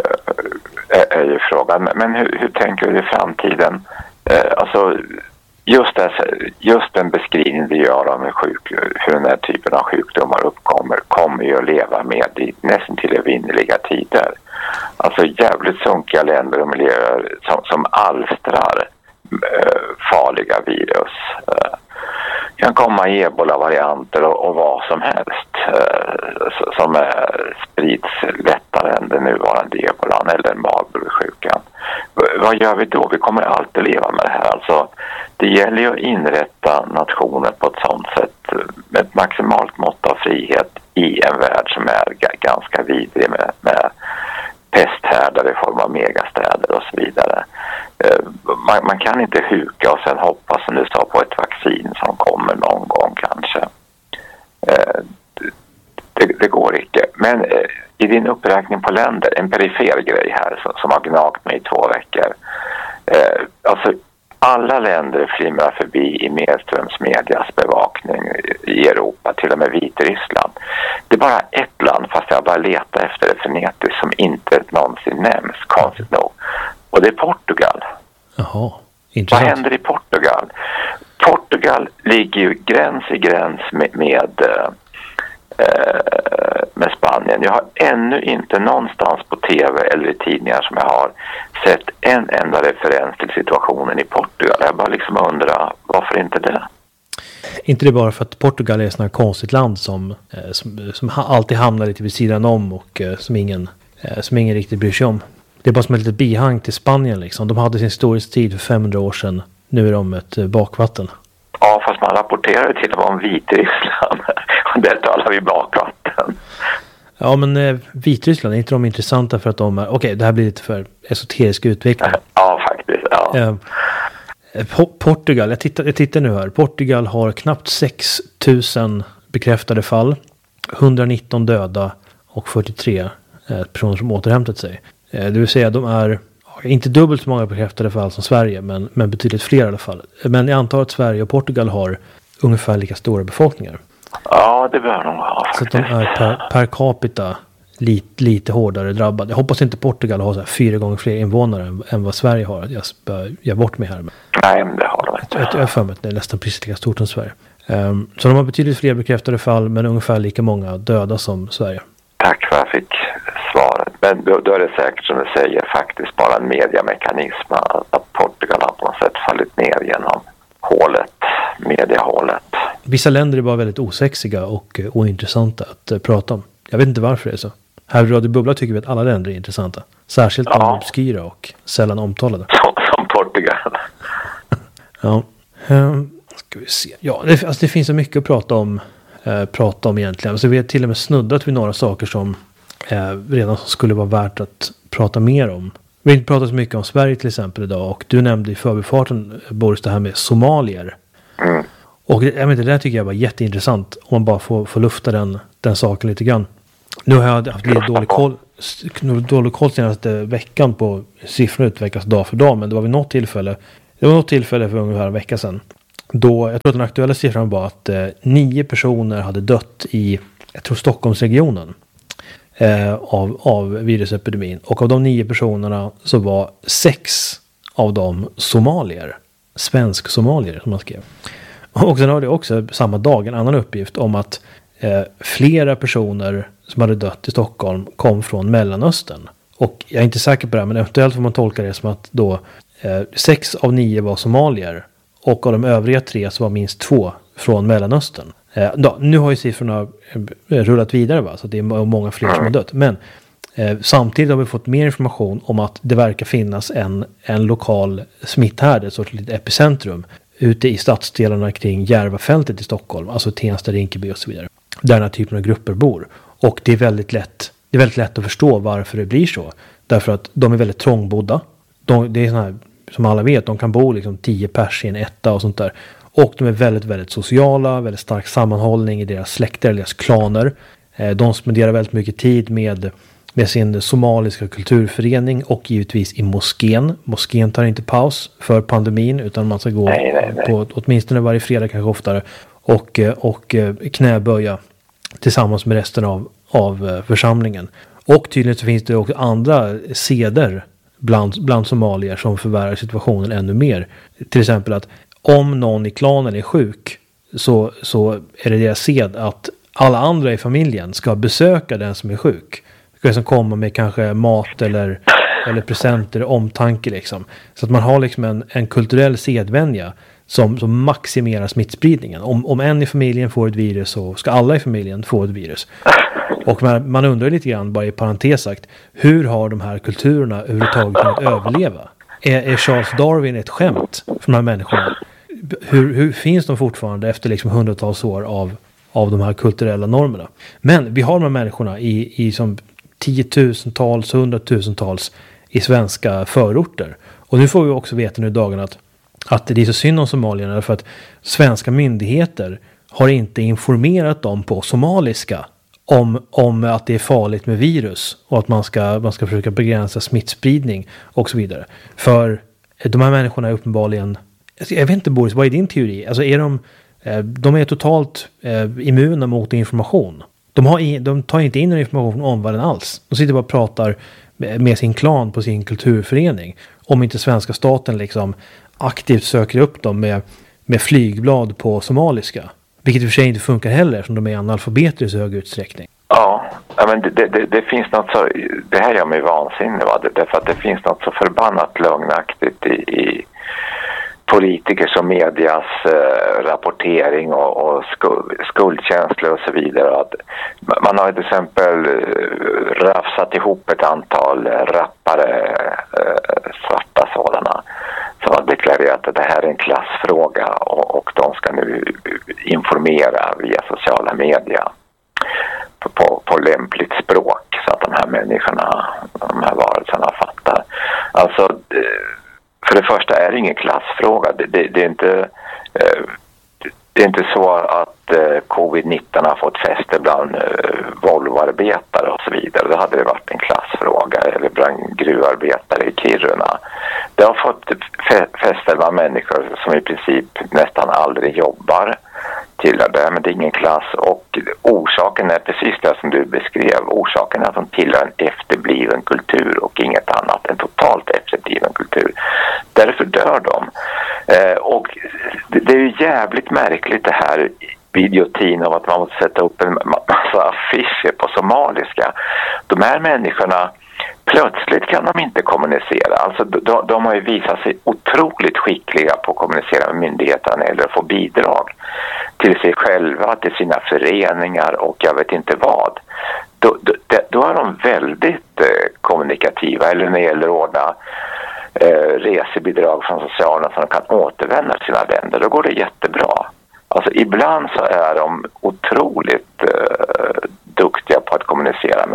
eh, är, är ju frågan, men hur, hur tänker du i framtiden? Eh, alltså just, det, just den beskrivning vi gör om hur, sjuk, hur den här typen av sjukdomar uppkommer kommer ju att leva med i nästan till evinnerliga tider. Alltså jävligt sunkiga länder och miljöer som, som alstrar eh, farliga virus. Eh, kan komma i ebola-varianter och, och vad som helst eh, som är, sprids lättare än den nuvarande ebolan eller Marburgsjukan. Vad gör vi då? Vi kommer alltid leva med det här. Alltså, det gäller ju att inrätta nationer på ett sådant sätt med ett maximalt mått av frihet i en värld som är g- ganska vidrig med, med pesthärdar i form av megastäder och så vidare. Man, man kan inte huka och sen hoppas som du sa på ett vaccin som kommer någon gång kanske. Det, det går inte. Men i din uppräkning på länder, en perifer grej här som, som har gnagt mig i två veckor. Alltså alla länder flimrar förbi i medströmsmedias bevakning i Europa, till och med Vitryssland. Det är bara ett land, fast jag bara letar efter det frenetiskt, som inte någonsin nämns, konstigt nog. Och det är Portugal. Jaha, intressant. Vad händer i Portugal? Portugal ligger ju gräns i gräns med, med, med Spanien. Jag har ännu inte någonstans på tv eller i tidningar som jag har sett en enda referens till situationen i Portugal. Jag bara liksom undrar, varför inte det? Inte det bara för att Portugal är ett sånt här konstigt land som, som, som alltid hamnar lite vid sidan om och som ingen, som ingen riktigt bryr sig om. Det är bara som ett litet bihang till Spanien liksom. De hade sin storhetstid för femhundra år sedan. Nu är de ett bakvatten. Ja, fast man rapporterar till och med om Vitryssland. Och där talar vi bakvatten. Ja, men eh, Vitryssland, är inte de intressanta för att de är... Okej, okay, det här blir lite för esoterisk utveckling. Ja, faktiskt. Ja. Eh, Portugal, jag tittar, jag tittar nu här. Portugal har knappt sex tusen bekräftade fall. etthundranitton döda och fyrtiotre eh, personer som återhämtat sig. Eh, det vill säga, de är inte dubbelt så många bekräftade fall som Sverige, men, men betydligt fler i alla fall. Men jag antar att Sverige och Portugal har ungefär lika stora befolkningar. Ja, det bör de ha. Så att de är per, per capita lite, lite hårdare drabbade. Jag hoppas inte Portugal har så här fyra gånger fler invånare än, än vad Sverige har. Jag spör, jag bort mig här. Nej, men det har de inte. Jag har för mig att det är nästan precis lika stort som Sverige. Um, så de har betydligt fler bekräftade fall, men ungefär lika många döda som Sverige. Tack för att jag fick svaret. Men då, då är det säkert som du säger faktiskt bara en mediamekanism att Portugal har på något sätt fallit ner genom hålet, mediahålet. Vissa länder är bara väldigt osexiga och uh, ointressanta att uh, prata om. Jag vet inte varför det är så. Här i Radio Bubbla tycker vi att alla länder är intressanta. Särskilt ja. De obskyra och sällan omtalade. Som, som Portugal. Ja. Um, ska vi se. Ja, det, alltså det finns så mycket att prata om, uh, prata om egentligen. Så vi har till och med snuddat vid några saker som eh, redan som skulle vara värt att prata mer om. Vi har inte pratat så mycket om Sverige till exempel idag, och du nämnde i förbifarten, Boris, det här med somalier. Mm. Och jag vet, det där tycker jag var jätteintressant, om man bara får, får lufta den, den saken lite grann. Nu har jag haft lite dålig koll, dålig koll senaste veckan på siffrorna utvecklas dag för dag, men det var vid något tillfälle, det var något tillfälle för ungefär en vecka sedan, då jag tror att den aktuella siffran var att eh, nio personer hade dött i, jag tror Stockholmsregionen, eh, av, av virusepidemin. Och av de nio personerna så var sex av dem somalier, svensk-somalier som man skrev. Och sen har det också samma dag en annan uppgift om att eh, flera personer som hade dött i Stockholm kom från Mellanöstern. Och jag är inte säker på det, men eventuellt får man tolka det som att då eh, sex av nio var somalier, och av de övriga tre så var minst två från Mellanöstern. Eh, då, nu har ju siffrorna rullat vidare, va? Så det är många fler som har dött. Men eh, samtidigt har vi fått mer information om att det verkar finnas en, en lokal smitthärd, ett sorts litet epicentrum ute i stadsdelarna kring Järvafältet i Stockholm, alltså Tensta, Rinkeby och så vidare, där den här typen av grupper bor. Och det är väldigt lätt, det är väldigt lätt att förstå varför det blir så. Därför att de är väldigt trångbodda. De, det är såna här, som alla vet, de kan bo liksom tio pers i en etta och sånt där. Och de är väldigt, väldigt sociala, väldigt stark sammanhållning i deras släkter, deras klaner. De spenderar väldigt mycket tid med, med sin somaliska kulturförening och givetvis i moskén. Moskén tar inte paus för pandemin, utan man ska gå nej, nej, nej. på åtminstone varje fredag, kanske oftare, och, och knäböja tillsammans med resten av, av församlingen. Och tydligen så finns det också andra seder bland, bland somalier som förvärrar situationen ännu mer. Till exempel att om någon i klanen är sjuk, så, så är det deras sed att alla andra i familjen ska besöka den som är sjuk. Ska liksom komma med kanske mat eller, eller presenter, omtanke liksom. Så att man har liksom en, en kulturell sedvänja som, som maximerar smittspridningen. Om, om en i familjen får ett virus, så ska alla i familjen få ett virus. Och man, man undrar lite grann, bara i parentes sagt, hur har de här kulturerna överhuvudtaget kunnat överleva? Är, är Charles Darwin ett skämt för de här människorna? Hur, hur finns de fortfarande efter liksom hundratals år av, av de här kulturella normerna? Men vi har de här människorna i, i som tiotusentals, hundratusentals i svenska förorter. Och nu får vi också veta nu i dagarna att, att det är så synd om somalierna, för att svenska myndigheter har inte informerat dem på somaliska om, om att det är farligt med virus och att man ska, man ska försöka begränsa smittspridning och så vidare. För de här människorna är uppenbarligen, jag vet inte, Boris, vad är din teori? Alltså är de, de är totalt immuna mot information. De, har, de tar inte in någon information om vad den alls. De sitter bara och pratar med sin klan på sin kulturförening. Om inte svenska staten liksom aktivt söker upp dem med, med flygblad på somaliska. Vilket i och för sig inte funkar heller, eftersom de är analfabeter i så hög utsträckning. Ja, men det, det, det finns något så, det här gör mig vansinnig, va? Därför att det finns något så förbannat lögnaktigt i, i politikers och medias eh, rapportering och, och skuld, skuldkänslor och så vidare. Att man har till exempel eh, rafsat ihop ett antal rappare, eh, svarta sådana, som har deklarerat att det här är en klassfråga, och, och de ska nu informera via sociala medier på, på, på lämpligt språk, så att de här människorna, de här varelserna fattar. Alltså, för det första är det ingen klassfråga. Det, det, det är inte det är inte så att covid nitton har fått fäste bland Volvoarbetare och så vidare. Då hade det varit en klassfråga, eller bland gruvarbetare i Kiruna. Det har fått fäste bland människor som i princip nästan aldrig jobbar till det, men det är ingen klass. Och orsaken är precis det som du beskrev. Orsaken är att de tillhör en efterbliven kultur och inget annat, en totalt efterbliven kultur. Därför dör de. Eh, och det, det är ju jävligt märkligt det här idiotin av att man måste sätta upp en massa affischer på somaliska. De här människorna, plötsligt kan de inte kommunicera. Alltså de, de har ju visat sig otroligt skickliga på att kommunicera med myndigheterna eller få bidrag till sig själva, till sina föreningar och jag vet inte vad. Då, då, då är de väldigt eh, kommunikativa, eller när det gäller att ordna eh, resebidrag från socialen så de kan återvända till sina länder. Då går det jättebra. Alltså ibland så är de otroligt eh, duktiga på att kommunicera med svenska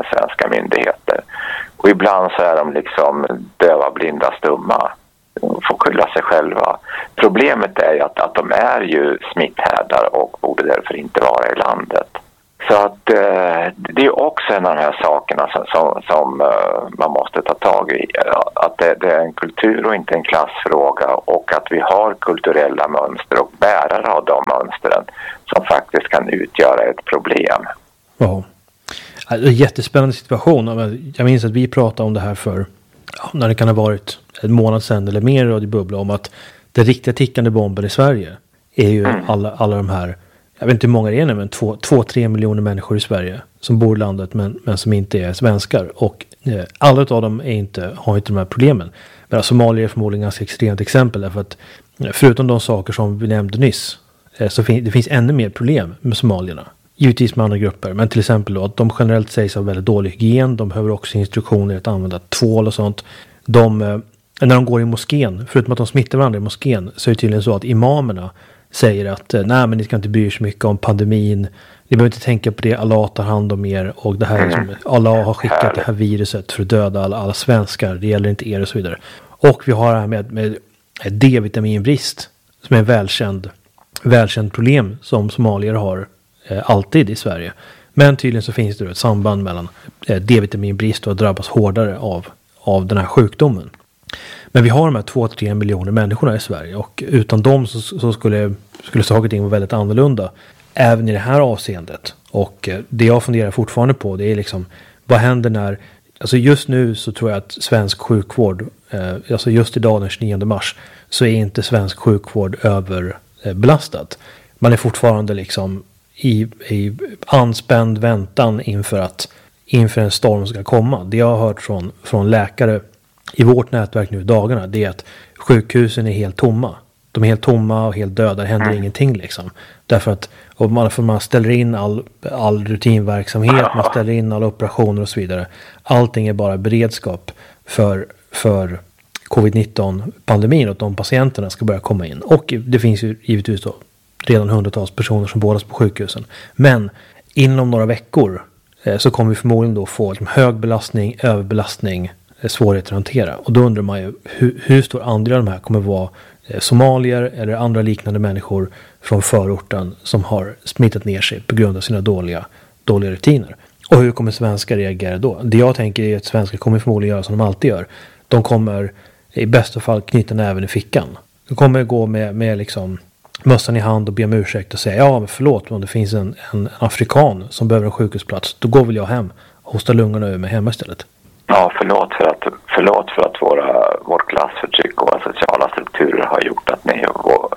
olika myndigheter. Och ibland så är de liksom döva, blinda, stumma. De får skylla sig själva. Problemet är ju att, att de är ju smitthärdar och borde därför inte vara i landet. Så att eh, det är också en av de här sakerna som, som, som uh, man måste ta tag i. Att det, det är en kultur och inte en klassfråga, och att vi har kulturella mönster och bärare av de mönstren som faktiskt kan utgöra ett problem. Ja, det är en jättespännande situation. Jag minns att vi pratade om det här för, ja, när det kan ha varit en månad sedan eller mer i Radio Bubbla, om att den riktiga tickande bomben i Sverige är ju mm. alla, alla de här, jag vet inte hur många det är nu, men två, två, tre miljoner människor i Sverige som bor i landet men, men som inte är svenskar. Och eh, alla av dem är inte, har inte de här problemen. Men Somalia är förmodligen ganska extremt exempel, därför att förutom de saker som vi nämnde nyss, eh, så fin- det finns ännu mer problem med somalierna. Givetvis med andra grupper, men till exempel då att de generellt sägs ha väldigt dålig hygien. De behöver också instruktioner att använda tvål och sånt. De, eh, när de går i moskén, förutom att de smittar varandra i moskén, så är det tydligen så att imamerna säger att nej, men ni ska inte bry er så mycket om pandemin. Ni behöver inte tänka på det. Allah tar hand om er. Och det här är som, Allah har skickat det här viruset för att döda alla, alla svenskar. Det gäller inte er och så vidare. Och vi har det här med, med D-vitaminbrist som är en välkänd, välkänd problem som somalier har eh, alltid i Sverige. Men tydligen så finns det ett samband mellan eh, D-vitaminbrist och att drabbas hårdare av, av den här sjukdomen. Men vi har de här två till tre miljoner människorna i Sverige, och utan dem så, så skulle, skulle saker och ting vara väldigt annorlunda även i det här avseendet. Och eh, det jag funderar fortfarande på, det är liksom, vad händer när, alltså just nu så tror jag att svensk sjukvård, eh, alltså just idag den tjugonionde mars, så är inte svensk sjukvård överbelastad. Man är fortfarande liksom i, i anspänd väntan inför att inför en storm ska komma. Det jag har hört från, från läkare i vårt nätverk nu i dagarna, det är att sjukhusen är helt tomma. De är helt tomma och helt döda, det händer mm. ingenting liksom. Därför att och man, för man ställer in all, all rutinverksamhet, man ställer in alla operationer och så vidare. Allting är bara beredskap för, för covid nitton-pandemin, och att de patienterna ska börja komma in. Och det finns ju givetvis då redan hundratals personer som vårdas på sjukhusen. Men inom några veckor eh, så kommer vi förmodligen då få liksom, hög belastning, överbelastning, svårigheter att hantera. Och då undrar man ju hur, hur stor andel av de här kommer vara eh, somalier eller andra liknande människor från förorten som har smittat ner sig på grund av sina dåliga, dåliga rutiner. Och hur kommer svenskar reagera då? Det jag tänker är att svenskar kommer förmodligen göra som de alltid gör. De kommer i bästa fall knyta näven i fickan. De kommer gå med, med liksom mössan i hand och be om ursäkt och säga ja men förlåt, om det finns en, en afrikan som behöver en sjukhusplats, då går väl jag hem och hostar lungorna ur mig hemma istället. Ja, förlåt för att, förlåt för att våra, vårt klassförtryck och våra sociala strukturer har gjort att ni,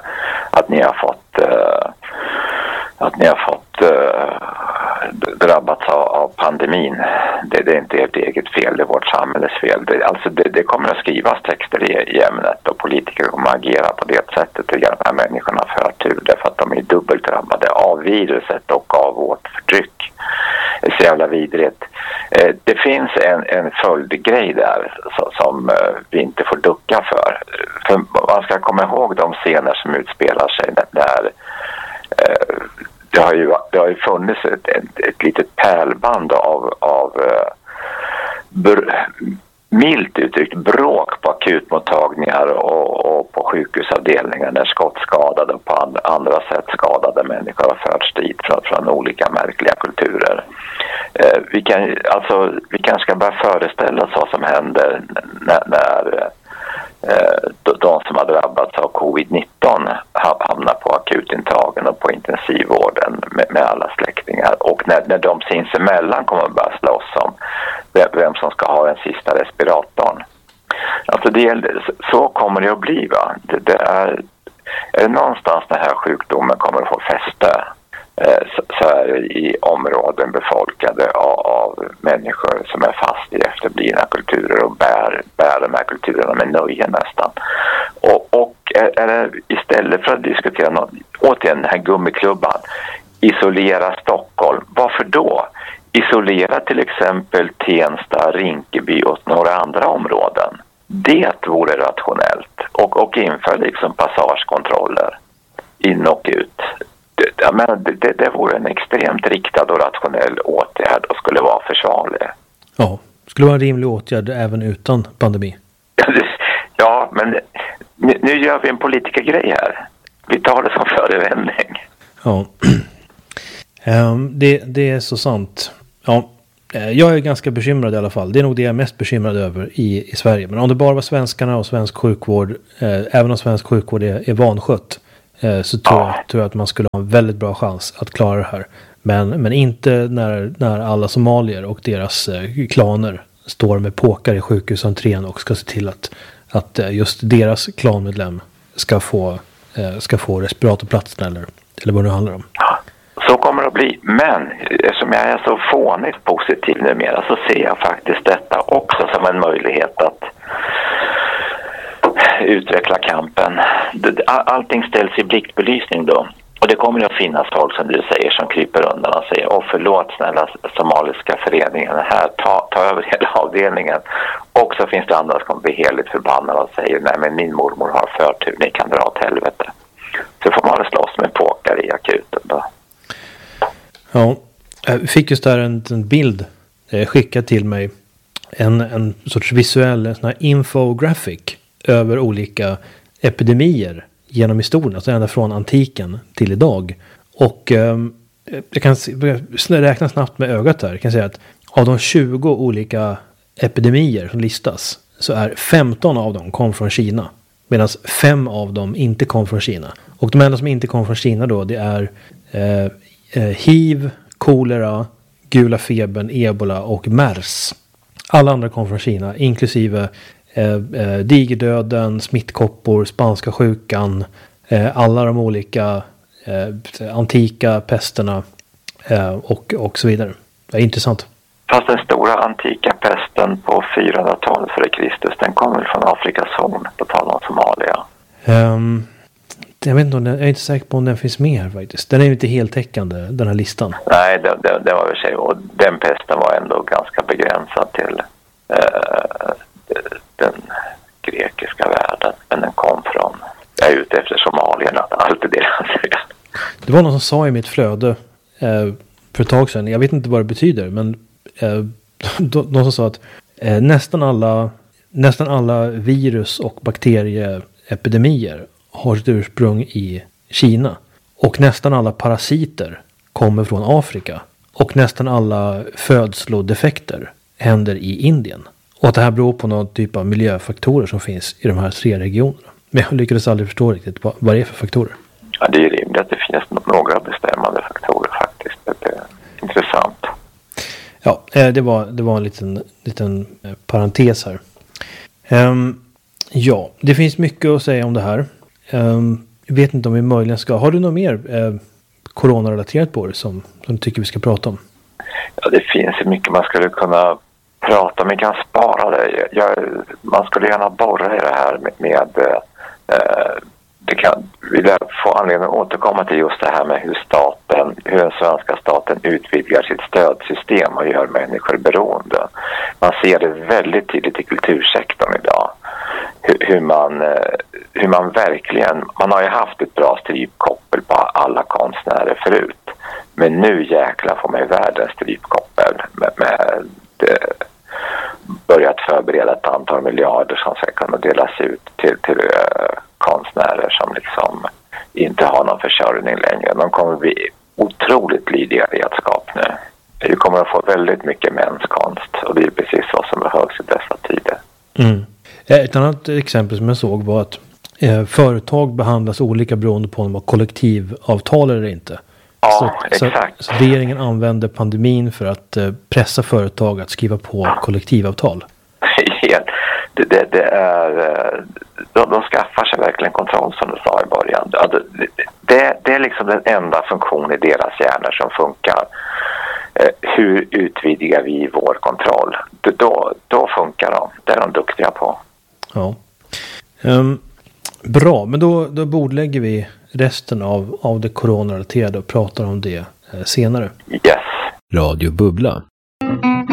att ni har fått, uh, att ni har fått uh, drabbats av, av pandemin. Det, det är inte ert eget fel, det är vårt samhälles fel. Det, alltså det, det kommer att skrivas texter i, i ämnet, och politiker kommer att agera på det sättet och ge de här människorna förtur, därför att de är dubbelt drabbade av viruset och av vårt förtryck. Det är så jävla vidrigt. Det finns en, en följdgrej där som vi inte får ducka för. För man ska komma ihåg de scener som utspelar sig där det har ju, det har ju funnits ett, ett, ett litet pärlband av, av br, milt uttryckt bråk på akutmottagningar och, och på sjukhusavdelningar där skottskadade och på and, andra sätt skadade människor har förts dit från, från olika märkliga kulturer. Eh, vi, kan, alltså, vi kanske ska börja föreställa oss vad som händer när, när eh, de som har drabbats av covid nitton hamnar på akutintagen och på intensivvården med, med alla släktingar, och när, när de sinsemellan kommer att börja slåss om vem som ska ha den sista respiratorn. Alltså det, så kommer det att bli, va? Det, det är, är det någonstans den här sjukdomen kommer att få fäste, eh, så, så är det i områden befolkade av, av människor som är fast i efterblivna kulturer och bär, bär de här kulturerna med nöje nästan. Och, och är, är det, istället för att diskutera något, återigen den här gummiklubban, isolera Stockholm, varför då? Isolera till exempel Tensta, Rinkeby och några andra områden. Det vore rationellt. Och, och införa liksom passagekontroller in och ut. Det, jag menar, det, det vore en extremt riktad och rationell åtgärd och skulle vara försvarlig. Ja, skulle vara en rimlig åtgärd även utan pandemi. Ja, men nu, nu gör vi en politikergrej här. Vi tar det som förevändning. Ja, um, det, det är så sant. Ja, jag är ganska bekymrad i alla fall. Det är nog det jag är mest bekymrad över i, i Sverige. Men om det bara var svenskarna och svensk sjukvård, eh, även om svensk sjukvård är, är vanskött, eh, så tror, ja. jag, tror jag att man skulle ha en väldigt bra chans att klara det här. Men, men inte när, när alla somalier och deras eh, klaner står med påkar i sjukhusentrén och ska se till att, att eh, just deras klanmedlem ska få, eh, ska få respiratorplatsen eller, eller vad det handlar om. Så kommer det att bli. Men eftersom jag är så fånigt positiv numera så ser jag faktiskt detta också som en möjlighet att utveckla kampen. Allting ställs i blickbelysning då. Och det kommer att finnas folk som du säger som kryper undan och säger åh förlåt snälla somaliska föreningen här, ta, ta över hela avdelningen. Och så finns det andra som kommer bli heligt förbannade och säger nej men min mormor har förtur, ni kan dra åt helvete. Så får man slåss med påkar i akuten då. Ja, jag fick just där en, en bild eh, skickad till mig. En, en sorts visuell en sån här infographic över olika epidemier genom historien. Alltså ända från antiken till idag. Och eh, jag kan räkna snabbt med ögat här. Jag kan säga att av de tjugo olika epidemier som listas så är femton av dem kom från Kina. Medan fem av dem inte kom från Kina. Och de enda som inte kom från Kina då det är eh, H I V, kolera, gula febern, ebola och mers. Alla andra kom från Kina, inklusive eh, eh, digerdöden, smittkoppor, spanska sjukan, eh, alla de olika eh, antika pesterna eh, och, och så vidare. Det är intressant. Fast den stora antika pesten på fyrahundratalet före Kristus, den kommer från Afrikas horn, på tal om Somalia. Um, Jag vet inte om den, jag är inte säker på om den finns med här faktiskt. Den är ju inte heltäckande, den här listan. Nej, det, det, det var väl sig. Och den pesten var ändå ganska begränsad till eh, den grekiska världen. Men den kom från, jag är ute efter somalierna, allt är deras. Det var någon som sa i mitt flöde eh, för ett tag sedan, jag vet inte vad det betyder, men eh, någon som sa att eh, nästan alla nästan alla virus och bakterieepidemier har sitt ursprung i Kina. Och nästan alla parasiter kommer från Afrika. Och nästan alla födslodefekter händer i Indien. Och att det här beror på någon typ av miljöfaktorer som finns i de här tre regionerna. Men jag lyckades aldrig förstå riktigt vad, vad det är för faktorer. Ja, det är rimligt att det finns några bestämmande faktorer faktiskt. Det är intressant. Ja, det var, det var en liten, liten parentes här. Um, ja, det finns mycket att säga om det här. Um, jag vet inte om vi möjligen ska... Har du något mer eh, coronarelaterat på det som, som du tycker vi ska prata om? Ja, det finns ju mycket man skulle kunna prata om. Vi kan spara det. Jag, man skulle gärna borra i det här med... med eh, det kan, vill jag få anledning att återkomma till just det här med hur staten, hur den svenska staten utvidgar sitt stödsystem och gör människor beroende. Man ser det väldigt tydligt i kultursektorn idag. Hur, hur, man, hur man verkligen, man har ju haft ett bra strypkoppel på alla konstnärer förut. Men nu jäklar får man ju världens strypkoppel med, med det, börjat förbereda ett antal miljarder som ska kunna delas ut till, till uh, konstnärer som liksom inte har någon försörjning längre. De kommer bli otroligt lydiga redskap nu. Vi kommer att få väldigt mycket mänskkonst och det är precis vad som behövs i dessa tider. Mm. Ett annat exempel som jag såg var att eh, företag behandlas olika beroende på om de har kollektivavtal eller inte. Ja, så, exakt. Så, så regeringen använder pandemin för att eh, pressa företag att skriva på kollektivavtal. det, det, det är, de, de skaffar sig verkligen kontroll som du sa i början. Det, det, det är liksom den enda funktion i deras hjärnor som funkar. Hur utvidgar vi vår kontroll? Då, då funkar de. Det är de duktiga på. Ja. Um, bra, men då, då bordlägger vi resten av, av det coronarelaterade och pratar om det eh, senare. Yes. Radio Bubbla.